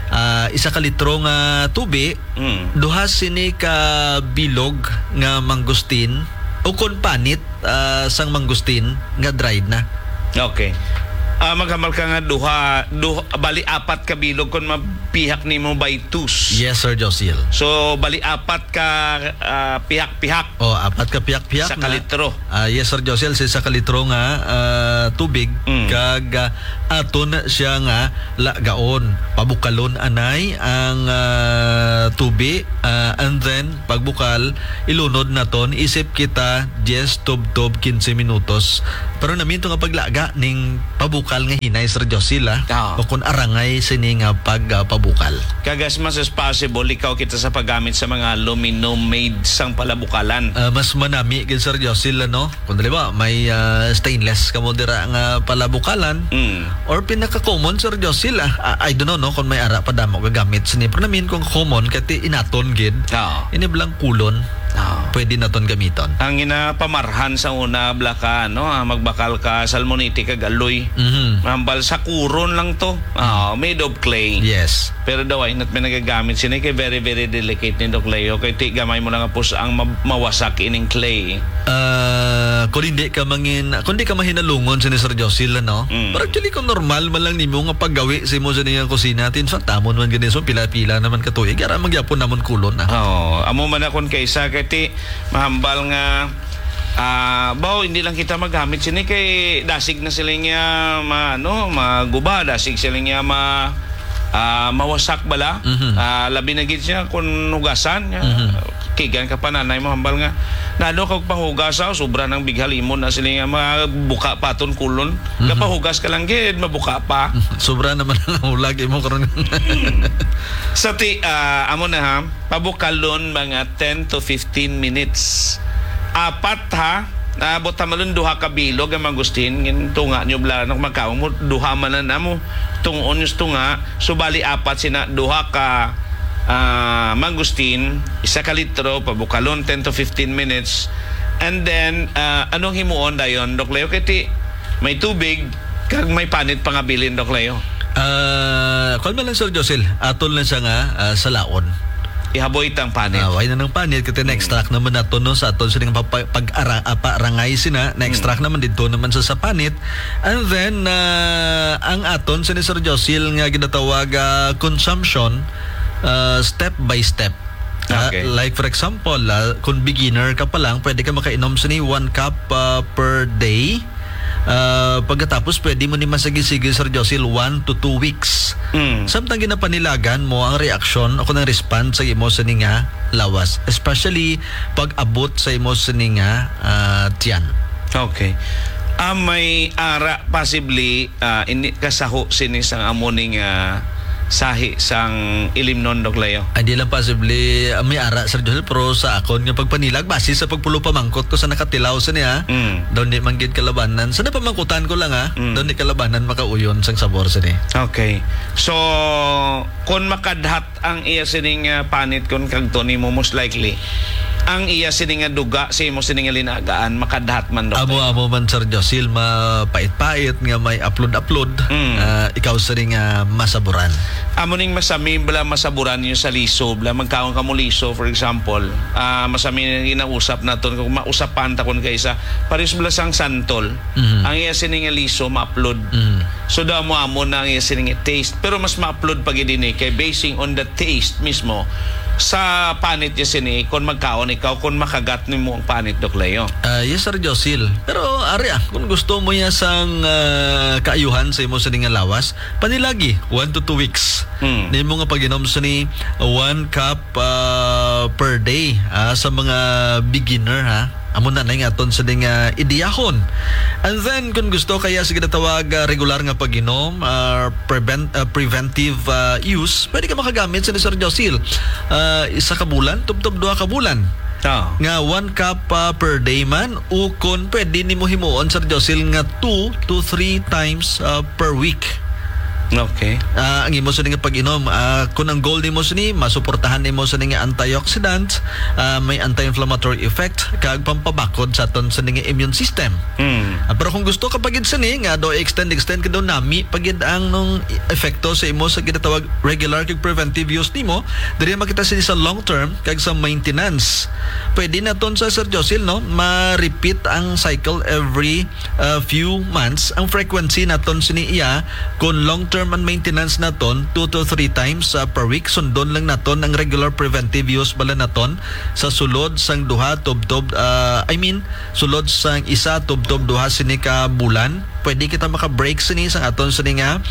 isa ka litro nga tubi, duha sini ka bilog nga mangustin o kon panit sang mangustin nga dried na.
Okay. Maghamal ka nga duha, bali apat ka bilog kon mapihak nimo by twos.
Yes, Sir Josil.
So bali apat ka pihak-pihak
O, apat ka piyak-piyak
sa kalitro.
yes, Sir Josil, sa kalitro nga tubig kag aton siya nga lagaon. Pabukalon anay ang tubi and then pagbukal ilunod naton isip kita 10 tub 15 minutos. Pero naminto nga paglaga ning pabukal nga hinay, Sir Josil, o kung arangay sini nga pagpabukal.
Kagas mas as possible ikaw kita sa paggamit sa mga aluminum made sang palabukalan.
Mas manami gid, Sir Josil, no? Kung ba may stainless kamo dira nga palabukalan or pinaka-common, Sir Josil, I don't know no kung may ara pa damo gagamit sini, pero namin kung common kati inaton gid. Ini blang kulon. Pwede naton gamiton.
Ang inapamarhan sa una blaka no, magbakal ka salmonite kag aloy. Mambal sa kuron lang to. Made of clay.
Yes.
Pero daw ay not may nagagamit sini kay very very delicate ni Doc Leo kay ti gamay mo lang pus ang mawasak ining clay.
Kung hindi ka mahinalungon sa ni Sir Josil, no? Pero actually kung normal man lang nimo nga paggawi sa imo sa niyang kusina, tin sa tamon man ganito so pila-pila naman katuig ara magyapon namon kulon na.
Amo man akon kaysa kay mahambal nga bawo hindi lang kita magamit sini kay dasig na sila nga maguba, dasig sila nga mawasak bala. Labi na gid siya kung hugasan kigan ka pa nanay mahambal nga nano kag panghugasaw sobra ng bighalimon na sila nga mabuka paton kulon. Kapahugas ka lang gid mabuka pa.
Sobra naman ang ulag imo karon.
Sa amo na ha, pabukalon mga 10 to 15 minutes. Apat ha, naabot malun duha ka bilog ang mangustin ngin tunga nyo bla nak magkaon mo duha man na mo tungon yung tunga so bali apat sina duha ka mangustin, isa ka litro, pabukalon 10 to 15 minutes. And then anong himuon dayon, Doc Leo? Kiti may tubig kag may panit pangabilin, Doc Leo.
Kung man lang, Sir Josil, atol lang siya nga sa laon.
Ihaboy tang panit.
Way na ng panit kasi na-extract naman nato no sa aton sining pag-arangay sina na-extract naman dito naman sa panit. And then ang aton si Sir Josil nga ginatawag consumption step by step.
Okay.
Like for example, kung beginner ka pa lang, pwede ka makainom sa ni 1 cup per day. Pagkatapos pwede mo ni masigi-sige, Sir Josil, 1 to 2 weeks. Samtang ginapanilagan mo ang reaksyon o kung ang response sa imo sa nga lawas, especially pag abot sa imo sa nga tiyan.
Okay. May ara possibly ini kasaho sinis ang amuning sahi sang ilimnon, Doc Leo.
Hindi lang possibly may ara, Sir Joel, pero sa akon nga pagpanilag base sa pagpulo pamangkot ko sa nakatilaw sa niya daw di manggid kalabanan sa napamangkutan ko lang daw di kalabanan makauyon sang sabor sa niya.
Okay, so kung makadhat ang iya sining panit kon kagto nimo, most likely ang iya sining duga sa imo sining linagaan makadhat man, Doc.
Amo man, Sir Josil, mapait-pait nga may upload ikaw sa ning masaburan.
Amo ning masami bala masaburan yung sa liso bala magkaon ka mo liso, for example, masami na ginausap naton kung mausapan ta kon kaysa pares bala sang santol. Ang iya sining liso ma-upload. So daw mo amo na ang iya sining taste, pero mas ma-upload pag idini kay basing on the taste mismo sa panit niya sini kung magkaon ikaw kung makagat nimo ang panit, Doc Leo.
Yes, Sir Josil, pero ari kung gusto mo ya sang kaayuhan sa imo sa nga lawas, panilagi 1 to 2 weeks. Nimo nga pag-inom sa ni 1 cup per day sa mga beginner amo na nga aton sa ding idiyahon. And then kung gusto kaya sige natawag regular nga pag-inom, preventive use, pwede ka makagamit sa Sir Josil. Isa ka bulan, tub-tub 2 ka bulan. Nga 1 cup per day man, o kung pwede nimo himuon, Sir Josil, nga 2 to 3 times per week.
Okay.
Ang imo sa nga pag-inom, kung ang goal nimo sini masuportahan nimo sa nga antioxidants, may anti-inflammatory effect kag pampabakod sa aton sa nga immune system. Pero kung gusto ka pagid sini nga do extend ka daw nami pagid ang nung epekto sa imo sa ginatawag regular kag preventive use nimo, diri makita sini sa long term kag sa maintenance. Pwede na ton sa Sir Josil, no, ma-repeat ang cycle every few months. Ang frequency naton sini iya kung long term and maintenance naton 2 to 3 times per week, sundon lang naton ang regular preventive use bala naton sa sulod sang duha tubtob sulod sang isa tubtob duha sini ka bulan. Pwede kita maka-break sini sang aton sini nga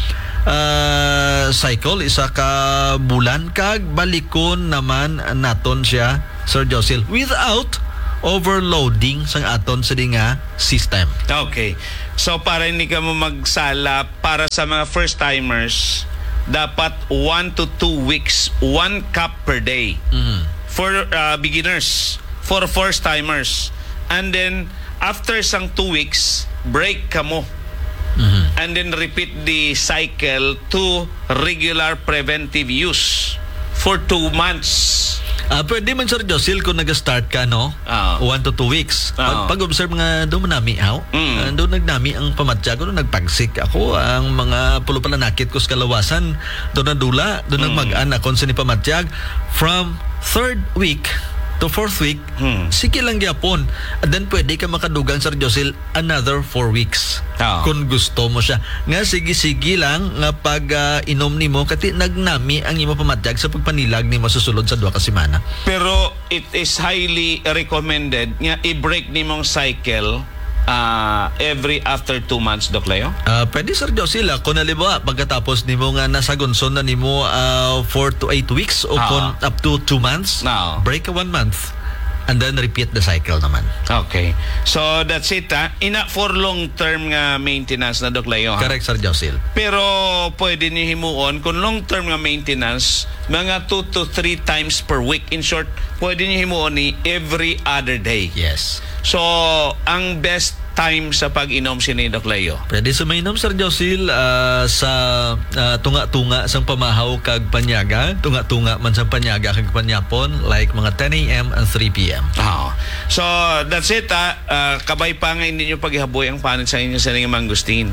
cycle isa ka bulan kag balikon naman naton siya, Sir Josil, without overloading sang aton sa nga system.
Okay. So para hindi ka mo magsala, para sa mga first timers, dapat 1 to 2 weeks, 1 cup per day. For beginners, for first timers. And then after sang 2 weeks, break ka mo. And then repeat the cycle to regular preventive use for 2 months.
Pwede man, Sir Josil, kung nag-start ka, no? 1 to 2 weeks. Pag-observe nga, doon manami, doon nagnami ang pamatya ko, doon nagpagsik ako, ang mga pulupalanakit ko sa kalawasan, doon nadula, doon nagmag-an akong sini pamatyag. From 3rd week to 4th week, sige lang gyapon. And then pwede ka makadugang, Sir Josil, another 4 weeks. Kung gusto mo siya. Nga sige lang nga pag inom nimo kati nagnami ang imo pamatyag sa pagpanilag nimo susulod sa 2 ka semana.
Pero it is highly recommended nga i-break nimong cycle every after 2 months, Doc Leo?
Pwede, Sir Josil, kung naliba pagkatapos nimo nga nasa gonson na nimo 4 to 8 weeks o kung up to 2 months, break a 1 month and then repeat the cycle naman.
Okay. So that's it, ina for long term nga maintenance na, Doc Leo.
Correct, Sir Josil.
Pero pwede ni himuon kung long term nga maintenance, mga 2 to 3 times per week. In short, pwede ni himuon ni every other day.
Yes.
So ang best time sa pag-inom sini, Doc Leo?
Pwede sa mainom, Sir Josil, sa tunga-tunga sang pamahaw kag panyaga, tunga-tunga man sang panyaga kag panyapon, like mga 10 a.m. and 3 p.m.
So that's it. Kabay pa nga hindi nyo paghihaboy ang panit sa inyo sa nga mangustin.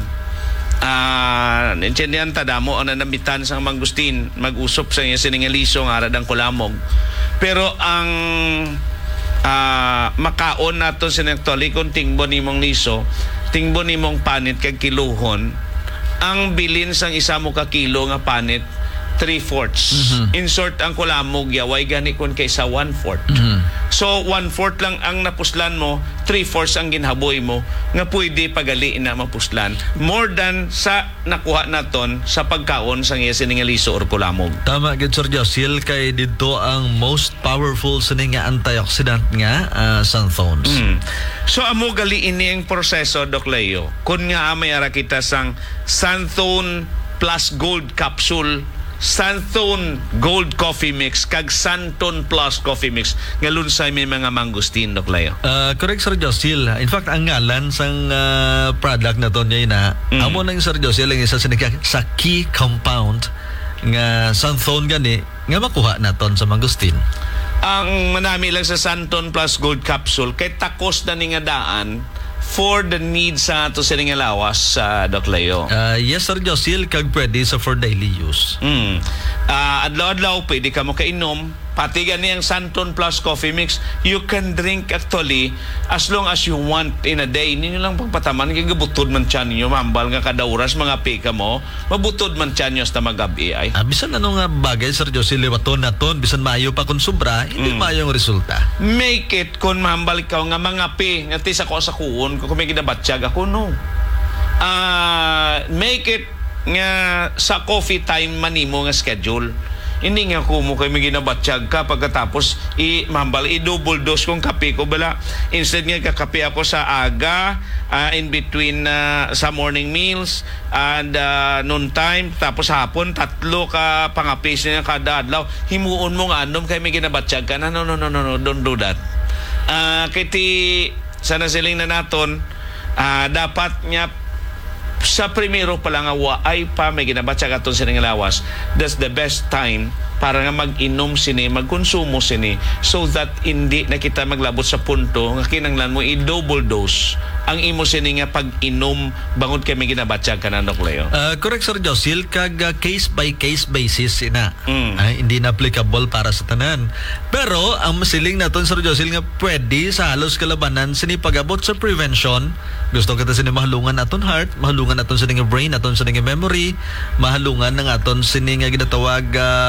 Nandiyan tadamo ang nanamitan sa mangustin, mag-usop sa inyo sa nga liso nga aradang kulamog. Pero ang makaon nato sinektuali kung tingbo nimong liso, tingbo nimong panit kag kiluhon, ang bilin sang isa mo ka kilo nga panit 3/4. In short, ang kulamog yaway gani kun kaysa 1/4. So 1/4 lang ang napuslan mo, 3/4 ang ginhaboy mo nga pwede pagali na mapuslan more than sa nakuha naton sa pagkaon sang iya sining liso or kulamog.
Tama gid, Sir Josil, kay didto ang most powerful sining nga antioxidant nga xanthones.
So amo gali ini ang proseso, Doc Leo, kun nga may ara kita sang xanthone plus gold capsule, Xanthone Gold Coffee Mix kag Xanthone Plus Coffee Mix nga lunsay may mga mangustin, Doc Leo.
Correct, Sir Josil. In fact, ang ngalan sang product na to niya na amo nang, Sir Josil, ang isa sa key compound nga xanthone gani nga makuha naton sa mangustin.
Ang manami lang sa Xanthone Plus Gold Capsule kay takos na ni nga daan for the needs sa ato sa nga lawas, Doc Leo.
Yes, Sir Josil, kag pwede sa for daily use.
Adlaw-adlaw pwede ka mo kainom. Pati gani ang Xanthone Plus Coffee Mix, you can drink actually as long as you want in a day. Ninyo lang pagpataman, kaya butod man tiyan ninyo, mambal nga kada oras, mga pika mo, mabutod man tiyan nyo hasta magabi ay.
Bisan ano nga bagay, Sir Josil, liwaton na ton, bisan maayo pa kung sobra, hindi maayo ang resulta.
Make it kung mahambal ikaw nga mga pi, nga tis ako sa kuon, kung may kinabatsyag ako, no. Make it nga sa coffee time manimo nga schedule. Hindi nga kumo kay may ginabatsyag ka pagkatapos mahambal i-double dose kong kape ko bala. Instead nga kakape ako sa aga, in between sa morning meals and noon time, tapos hapon 3 ka pangapis niya kada adlaw. Himuon mo nga anom kay may ginabatsyag ka na. No, don't do that. Kiti sana siling na naton, dapat nga sa primero pa lang nga ay pa may ginabatsa katon sining lawas, that's the best time para nga mag-inom sini, magkonsumo sini, so that hindi na kita maglabot sa punto nga kinanglan mo i-double dose ang imo sini nga pag-inom bangod kay may ginabatsa ka na, Dok Leo.
Correct, Sir Josil, kag case by case basis ina. Hindi na applicable para sa tanan. Pero ang masiling naton, Sir Josil, nga pwede sa halos kalabanan sini pag-abot sa prevention. Gusto kita sini mahalungan aton heart, mahalungan aton sini nga brain, aton sini nga memory, mahalungan ng aton sini nga ginatawag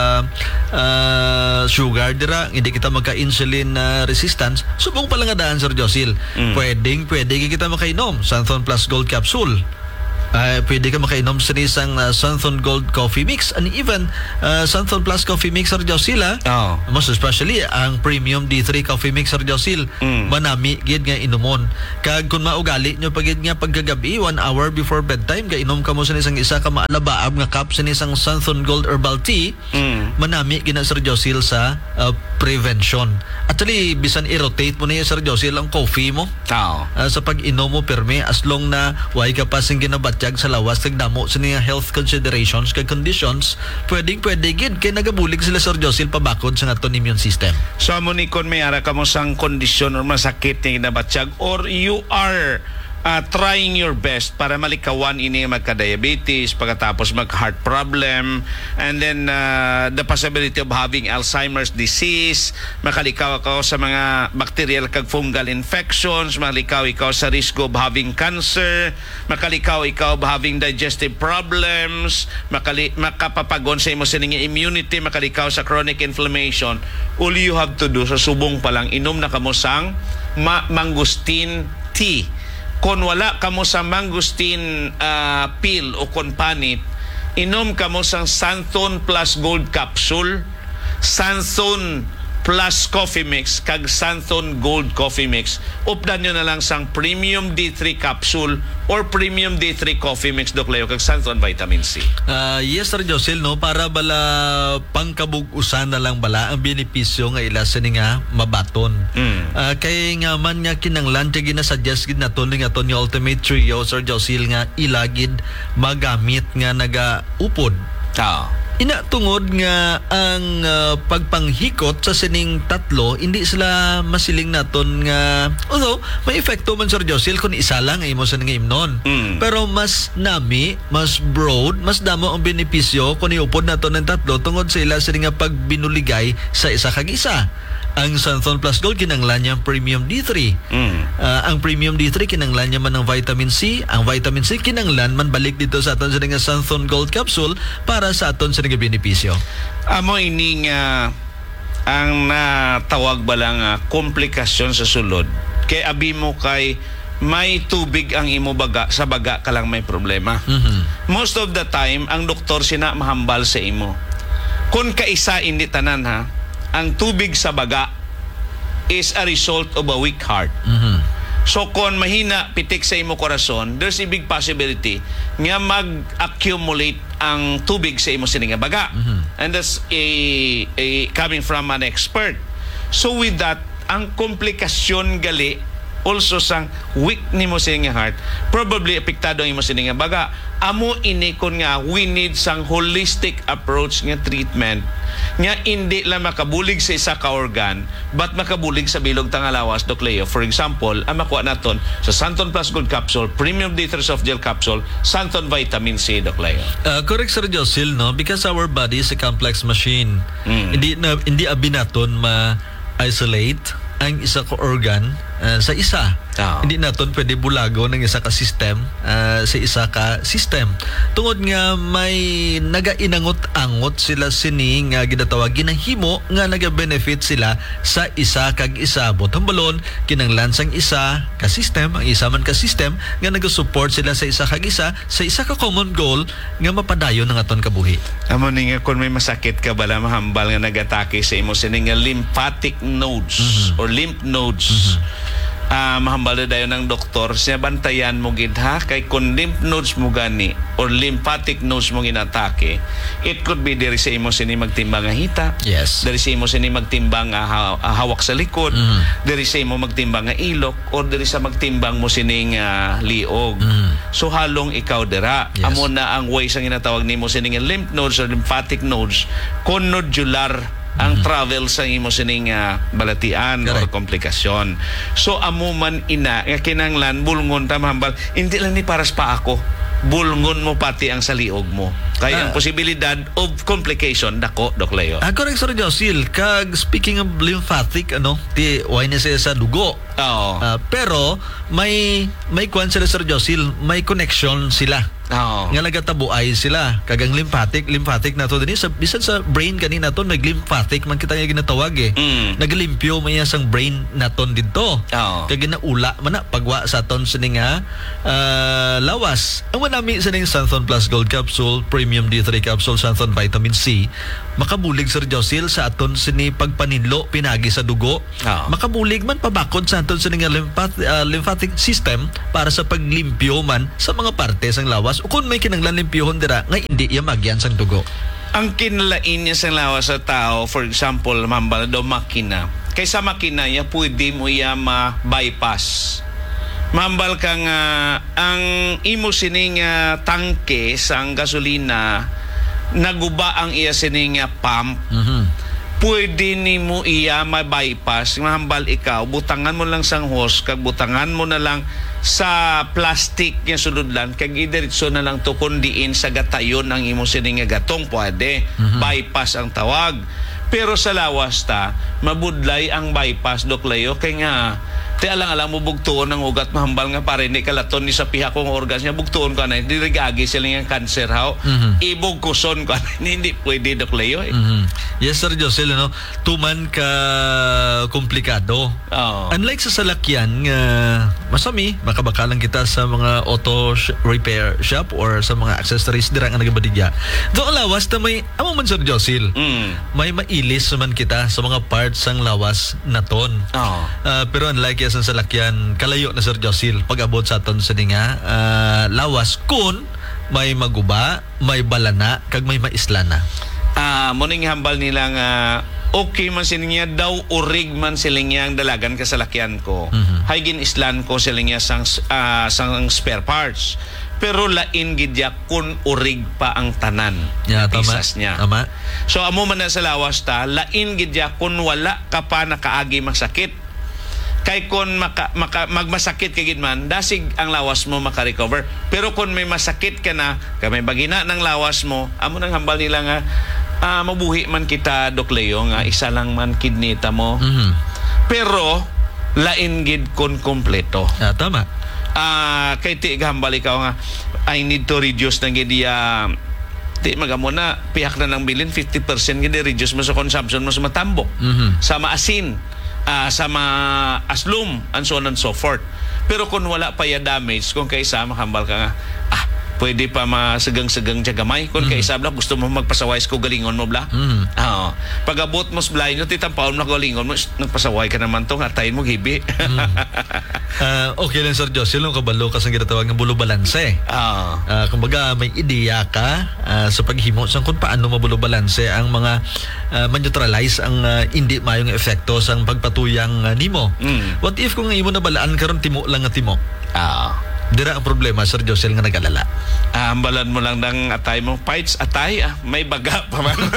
sugar dira, hindi kita magka-insulin resistance. Subong pala nga daan, Sir Josil. Pwede kita makainom Santhon Plus Gold Capsule. Pwede ka makainom sa isang Santhon Gold Coffee Mix, and even Santhon Plus Coffee Mix, Sir Josil. Most especially ang Premium D3 Coffee Mix, Sir Josil. Manami gid nga inumon. Kag kung maugali nyo pagid nga pagkagabi 1 hour before bedtime ga inom ka mo sa isang isa ka maalabaab nga cup sa isang Santhon Gold Herbal Tea, manami gid na, Sir Josil, sa prevention. Actually, bisan i-rotate mo na yun, Sir Josil, ang coffee mo sa pag-inom mo perme, as long na way ka pa sing ginabatyag sa lawas, nagdamo sa niya health considerations kag conditions, pwede gid kay nagabulig sila, Sir Josil, pabakod sa aton immune system.
So amo ni kon may ara ka mo sang kondisyon or masakit nga ginabatsyag, or you are trying your best para malikawan ini magka-diabetes, pagkatapos mag-heart problem, and then the possibility of having Alzheimer's disease, makalikaw ka sa mga bacterial kag fungal infections, makalikaw ikaw sa risk of having cancer, makalikaw ikaw of having digestive problems, makapapagon sa imo sining immunity, makalikaw sa chronic inflammation. All you have to do sa subong pa lang, inom na kamo sang mangosteen tea. Kung wala kamo sa mangosteen pill o kon panit, inom kamo sang Santhon Plus Gold Capsule, Santhon Plus Coffee Mix, kag Santhon Gold Coffee Mix. Updan nyo na lang sang Premium D3 Capsule or Premium D3 Coffee Mix, Dok Leo, kag Santhon Vitamin C.
Yes, Sir Josil, no, para bala pangkabug-usan na lang bala ang benepisyo nga ila sa nga mabaton. Kay nga man nga kinanglan kay ginasuggest gid naton nga ton yung Ultimate Trio, Sir Josil, nga ilagid magamit nga naga-upod. Ina tungod nga ang pagpanghikot sa sining tatlo, hindi sila masiling naton nga, although may epekto man, Sir Josil, kung isa lang ay mo sa nga imnon. Pero mas nami, mas broad, mas damo ang benepisyo kung iupod naton ng tatlo tungod sa ila sining nga pagbinuligay sa isa kag isa. Ang Santhon Plus Gold kinanglan niya ang Premium D3. Ang Premium D3 kinanglan niya man ng Vitamin C. Ang Vitamin C kinanglan man balik dito sa aton sa nga Santhon Gold Capsule para sa aton sa nga benepisyo. Amo
ini nga ang natawag ba lang komplikasyon sa sulod. Kay abi mo kay may tubig ang imo baga, sa baga ka lang may problema. Most of the time ang doktor sina mahambal sa imo. Kung kaisa hindi tanan ang tubig sa baga is a result of a weak heart. So kung mahina pitik sa imo korason, there's a big possibility nga mag-accumulate ang tubig sa imo sininga baga. And that's coming from an expert. So with that, ang komplikasyon gali also sang weak nimo sininga heart, probably apektado ang imo sininga baga. Amo ini kon nga we need sang holistic approach nga treatment nga hindi lang makabulig sa isa ka organ but makabulig sa bilog tangalawas, Dok Leo. For example, ang makuha naton sa Santhon Plus Gold Capsule, Premium D3 Soft Gel Capsule, Santhon Vitamin C, Dok Leo.
Correct, Sir Josil, no? Because our body is a complex machine. Hindi abi naton ma-isolate ang isa ka organ sa isa. Hindi naton pwede bulago ng isa ka system sa isa ka system. Tungod nga may nagainangot-angot sila sini nga ginatawag ginahimo nga naga-benefit sila sa isa kag isa. Bottom balon, kinanglan sang isa ka system, ang isa man ka system nga naga-support sila sa isa ka common goal nga mapadayon ng aton kabuhi.
Amo ni nga kung may masakit ka bala mahambal nga nagatake sa imo sini nga lymphatic nodes or lymph nodes. mahambal na dayon ng doktor siya bantayan mo gid ha kay kung lymph nodes mo gani or lymphatic nodes mo ginatake, it could be diri sa imo sini magtimbang nga hita,
Yes.
diri sa imo sini magtimbang nga hawak sa likod, diri sa imo magtimbang nga ilok, or diri sa magtimbang mo sining liog. So halong ikaw dira.
Yes.
Amo na ang way sa ginatawag nimo sining lymph nodes or lymphatic nodes, nodular ang travel sa imo sining balatian or
Correct.
komplikasyon. So amo man ina nga kinahanglan bulngon ta mahambal, hindi lang ni paras pa ako, bulngon mo pati ang saliog mo. Kaya ang posibilidad of complication dako, Dok Leo.
Correct, Sir Josil. Kag speaking of lymphatic, ti why na siya sa dugo.
Oo.
Pero may kwan sila, Sir Josil, may connection sila.
Oo.
Nga nagatabuay sila. Kagang lymphatic na to din sa bisan sa brain kanina to nag-lymphatic man kita nga ginatawag eh. Naglimpyo man sang brain naton didto.
Oo.
Kag ginaula man na pagwa sa aton sini nga lawas. Ang manami sa ning Santhon Plus Gold Capsule, Premium D3 Capsule, Santhon Vitamin C, makabulig, Sir Josil, sa aton sini pagpaninlo pinagi sa dugo.
Oo.
Makabulig man pabakod sa aton sini nga lymphatic system para sa paglimpyo man sa mga parte sang lawas o kung may kinanglan limpyohon dira nga hindi iya magyan sang dugo.
Ang kinlain niya sa lawas sa tao, for example, mambal do makina. Kaysa makina niya, pwede mo iya ma-bypass. Mambal ka nga, ang imo sining tangke sang gasolina, naguba ang iya sining pump, pwede ni mo iya ma-bypass. Mahambal ikaw, butangan mo lang sang hose, kag butangan mo na lang sa plastic nga suludlan, kag idiretso na lang to kundiin sa gatayon ang imo sining gatong, pwede. Bypass ang tawag. Pero sa lawas ta, mabudlay ang bypass, Dok Leo, kay nga ti alang mo bugtuon ng ugat mahambal nga pare ni kalaton ni sa piha kong organs niya bugtuon ka na di regagi sila nga cancer how ibog kuson ka na hindi pwede, Dok Leo eh.
Yes, Sir Josel, tuman ka komplikado.
Oo.
Unlike sa salakyan nga masami makabakalan kita sa mga auto repair shop or sa mga accessories dira nga nagabadigya. Do lawas na may amo man, Sir Josel. May mailis man kita sa mga parts sang lawas naton.
Oo.
Pero unlike sa salakyan, kalayo na, Sir Josil, pag-abot sa aton sa nga lawas kun may maguba, may balana, kag may maislana.
Muning hambal nila nga okay man sila daw urig man sila ang dalagan kasalakyan ko. Haygin islan ko sila sang spare parts. Pero lain gidya kun urig pa ang tanan.
Yeah, tama.
Pisas niya.
Tama.
So amo man na sa lawas ta, lain gidya kun wala ka pa nakaagi masakit. Kay kun magmasakit ka gid man, dasig ang lawas mo makarecover. Pero kung may masakit ka na, kay may bagina ng lawas mo, amo nang hambal nila nga mabuhi man kita, Dok Leo, nga isa lang man kidnita mo. Pero lain gid kun kompleto.
Tama.
Kay ti gahambal ikaw nga I need to reduce na gid ti magamo na piyak na ng bilin 50% gid reduce mo sa consumption mo sa matambok, sa maasin, sa aslum, and so on and so forth. Pero kung wala pa ya damage, kung kaysa makambal ka nga, pwede pa masagang-sagang tiyagamay. Kung kaysa bla, gusto mo magpasaway ko galingon mo bla. Pag-abot mo sa blay nyo, titampaon mo na galingon mo, nagpasaway ka naman to, hatayin mo gibi.
Okay lang, Sir Josil, kabalo kasi ginatawag ng bulo balanse. Kumbaga may ideya ka sa paghimo sa kung paano mabulo balanse ang mga man-neutralize ang hindi mayong epekto sa pagpatuyang nimo. What if kung imo na balaan karon timo lang nga timo? Dira ang problema, Sir Josel, nga nag-alala.
Ambalan mo lang ng atay mo. Fights, atay, may baga pa man.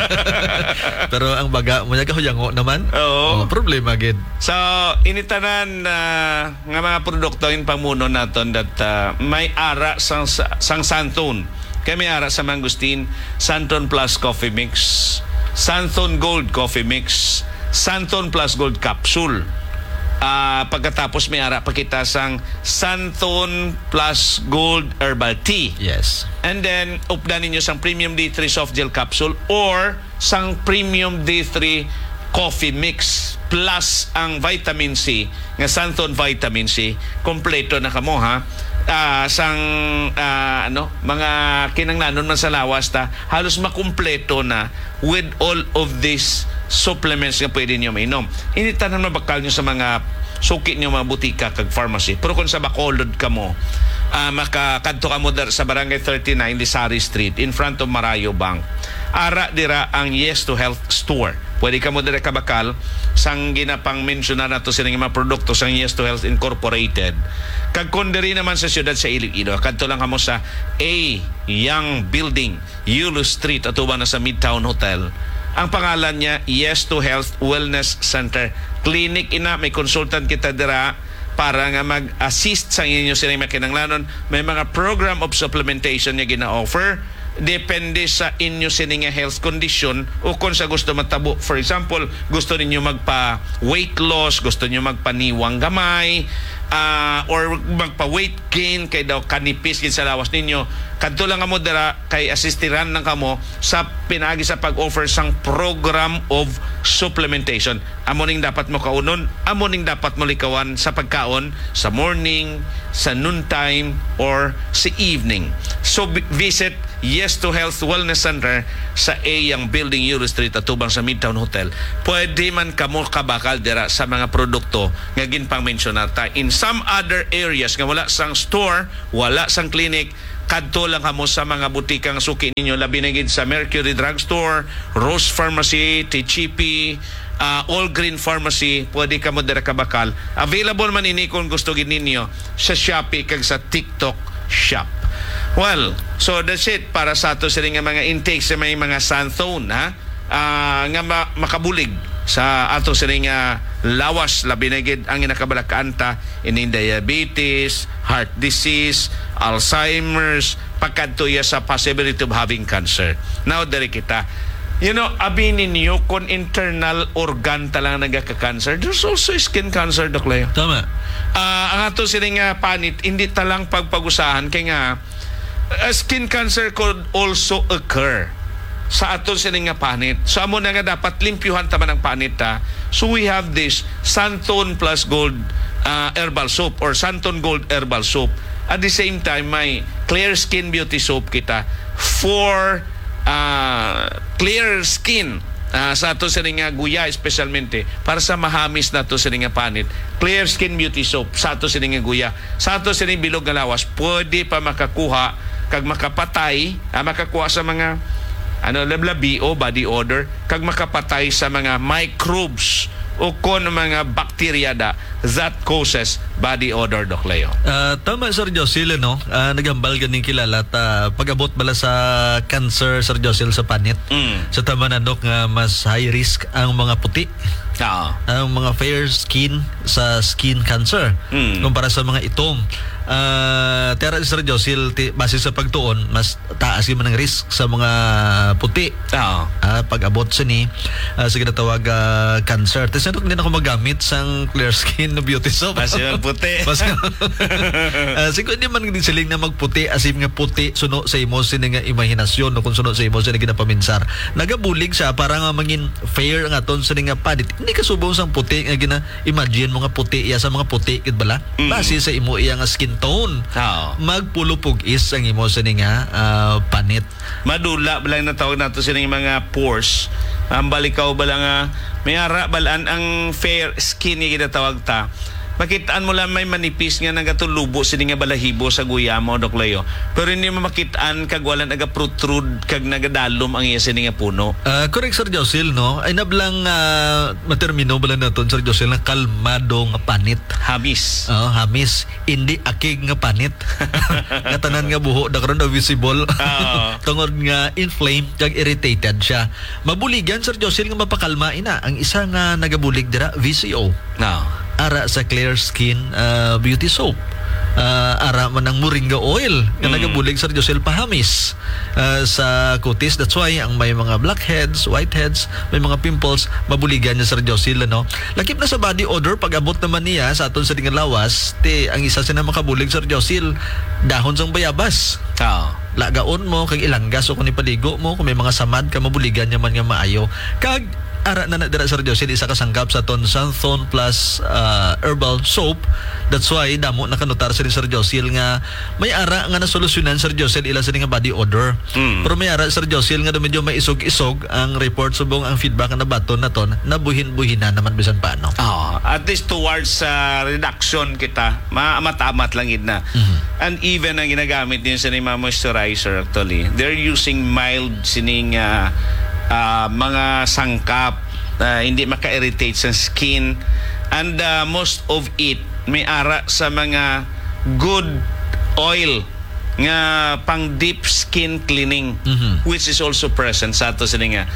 Pero ang baga mo niya kahuyango naman.
Oo.
Problema, gid.
So, initanan nga mga produkto yung pamuno naton that may ara sang Santhon. Kaya may ara sa Mangustin, Santhon Plus Coffee Mix, Santhon Gold Coffee Mix, Santhon Plus Gold Capsule. Pagkatapos may ara pa kita sang Santhon Plus Gold Herbal Tea.
Yes.
And then updan ninyo sang Premium D3 Soft Gel Capsule or sang Premium D3 Coffee Mix plus ang Vitamin C nga Santhon Vitamin C. Kompleto na kamo ha. Sang mga kinanglanon man sa lawas ta, halos makumpleto na with all of these supplements nga pwede niyo mainom. Initanan mabakal nyo sa mga suki niyo mga butika kag pharmacy. Pero kung sa Bacolod ka mo, makakadto ka mo sa Barangay 39 Lisari Street in front of Marayo Bank. Ara dira ang Yes to Health Store. Pwede ka mo dira kabakal sang ginapang mention na nato sining mga produkto sang Yes to Health Incorporated. Kag kun diri naman sa siyudad sa Iloilo, kadto lang kamo sa A Young Building, Yulo Street, atuban na sa Midtown Hotel. Ang pangalan niya, Yes to Health Wellness Center. Clinic ina, may consultant kita dira para nga mag-assist sa inyo sa mga kinanglanon. May mga program of supplementation niya gina-offer. Depende sa inyo sininga health condition o kung sa gusto matabo. For example, gusto ninyo magpa-weight loss, gusto niyo magpaniwang gamay, or magpa-weight gain kay daw kanipis gid sa lawas ninyo. Kadto lang kamo dira kay assistiran ng kamo sa pinagi sa pag-offer sang program of supplementation. Amo ning dapat mo kaunon, amo ning dapat mo likawan sa pagkaon sa morning, sa noontime, or sa evening. So visit Yes to Health Wellness Center sa A Young Building, Euro Street, atubang sa Midtown Hotel. Pwede man kamo kabakal dira sa mga produkto nga ginpang mention nata. In some other areas nga wala sang store, wala sang clinic, kadto lang kamo sa mga butikang suki ninyo, labi na gid sa Mercury Drugstore, Rose Pharmacy, Techipi, All Green Pharmacy. Pwede kamo dira kabakal. Available man ini kung gusto gid ninyo sa Shopee kag sa TikTok Shop. Well, so that's it para sa ato sila nga mga intake sa may mga Santhone, ha? Nga makabulig sa ato sila nga lawas, labi na gid ang inakabalakaanta ining diabetes, heart disease, Alzheimer's, pagkadto sa possibility of having cancer. Now, dari kita, you know, abinin niyo kung internal organ talang nagaka-cancer, there's also skin cancer, Dok Leo.
Tama.
Ang ato sila nga panit, hindi talang pagpag-usahan, kaya nga, skin cancer could also occur sa aton sining nga panit. So amo na nga dapat limpyuhan taman ang panit ta. So we have this Santon Plus Gold herbal soap or Santon Gold herbal soap. At the same time may Clear Skin Beauty soap kita for clear skin sa ato sining nga guya, especialmente para sa mahamis na ato sining nga panit. Clear Skin Beauty soap sa ato sining nga guya, sa ato sining bilog nga lawas, pwede pa makakuha kag makapatay, makakuha sa mga lablabi o body odor, kag makapatay sa mga microbes o kon mga bacteria that causes body odor, Doc Leo.
Tama, Sir Josil, no? Nagambal ganing kilala ta pag-abot bala sa cancer, Sir Josil, sa panit. Sa tama na, Dok, nga mas high risk ang mga puti. Ang mga fair skin sa skin cancer kumpara sa mga itom. Tera, Sir Josil, base sa pagtuon, mas taas yung ng risk sa mga puti. Pag-abot sa ni sa ginatawag cancer. Tapos hindi na ako magamit sang Clear Skin Beauty Soap.
Base yung puti.
Siguro hindi man siling na magputi, asim nga puti, suno sa imo sini nga imahinasyon, no, kung suno sa imo sini ginapaminsar. Nagabulig siya para nga mangin fair nga ton sini nga padit. Hindi ka subong sang puti nga gina-imagine mo nga puti iya sa mga puti kid bala. Base sa imo iya nga skin tone. Magpulupog is ang imo sini nga panit.
Madula bala na tawag nato sining mga pores. Ang balikaw bala nga may ara balaan ang fair skin nga ginatawag ta. Makitaan mo lang may manipis nga nagatulubo sini nga balahibo sa guya mo, Dok Leo. Pero hindi mo makitaan kag wala naga-protrude kag nagadalom ang iya sini nga puno.
Correct, Sir Josil, no? Ay nablang matermino bala naton, Sir Josil, na kalmado nga panit.
Hamis.
Hamis. Hindi akig nga panit. Nga tanan nga buho dakaron na visible. Tungod nga inflamed kag irritated siya. Mabuligan, Sir Josil, nga mapakalma ina. Ang isa nga nagabulig dira, VCO. Ara sa Clear Skin Beauty Soap. Ara man ang moringa oil nga nagabulig, Sir Josil, pahamis sa kutis. That's why ang may mga blackheads, whiteheads, may mga pimples, mabuligan niya, Sir Josil, no? Lakip na sa body odor, pag-abot naman niya sa aton sa dingan lawas, ang isa sina makabulig, Sir Josil, dahon sang bayabas. Lagaon mo kag ilanggas o kung ipaligo mo, kung may mga samad ka, mabuligan niya man nga maayo. Kag ara na dira Sir Josil isa ka sangkap sa ton Santhon plus herbal soap. That's why damo nakanutar si Sir Josil nga may ara nga nasolusyonan Sir Josil ila sa nga body odor. Pero may ara Sir Josil nga medyo may isog-isog ang report subong ang feedback na baton na ton nabuhin-buhina naman bisan paano.
At least towards reduction kita, matamat lang yun na. And even ang ginagamit din sa mga moisturizer actually, they're using mild sining mga sangkap hindi maka-irritate sa skin, and most of it may ara sa mga good oil nga pang deep skin cleaning, which is also present sa ato sini nga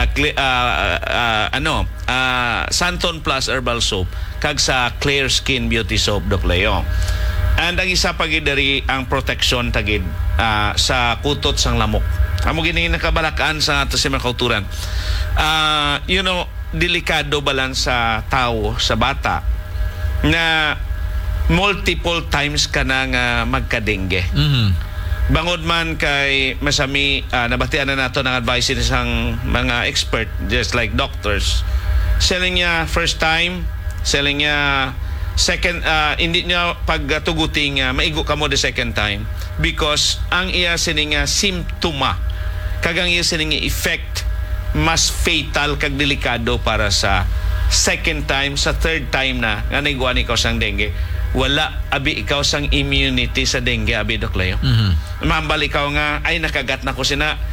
Santon Plus herbal soap kag sa Clear Skin Beauty Soap Doc Leo. And ang isa pa gid diri ang protection tagid sa kutot sang lamok. Amo gini nakabalakaan sa ato sa mga kauturan. Delikado ba lang sa tao, sa bata na multiple times ka na nga magka-dengue. Bangod man kay masami nabatian na nato ng advice sa mga expert just like doctors. Selling niya first time, selling niya second, hindi niya pagtuguting maigo ka mo the second time because ang iya sining simptoma kagang iya sining effect mas fatal kag delikado para sa second time, sa third time na nga naiguan ikaw sang dengue. Wala abi ikaw sang immunity sa dengue abi Doc Leo. Mambal ikaw nga ay nakagat na ko sina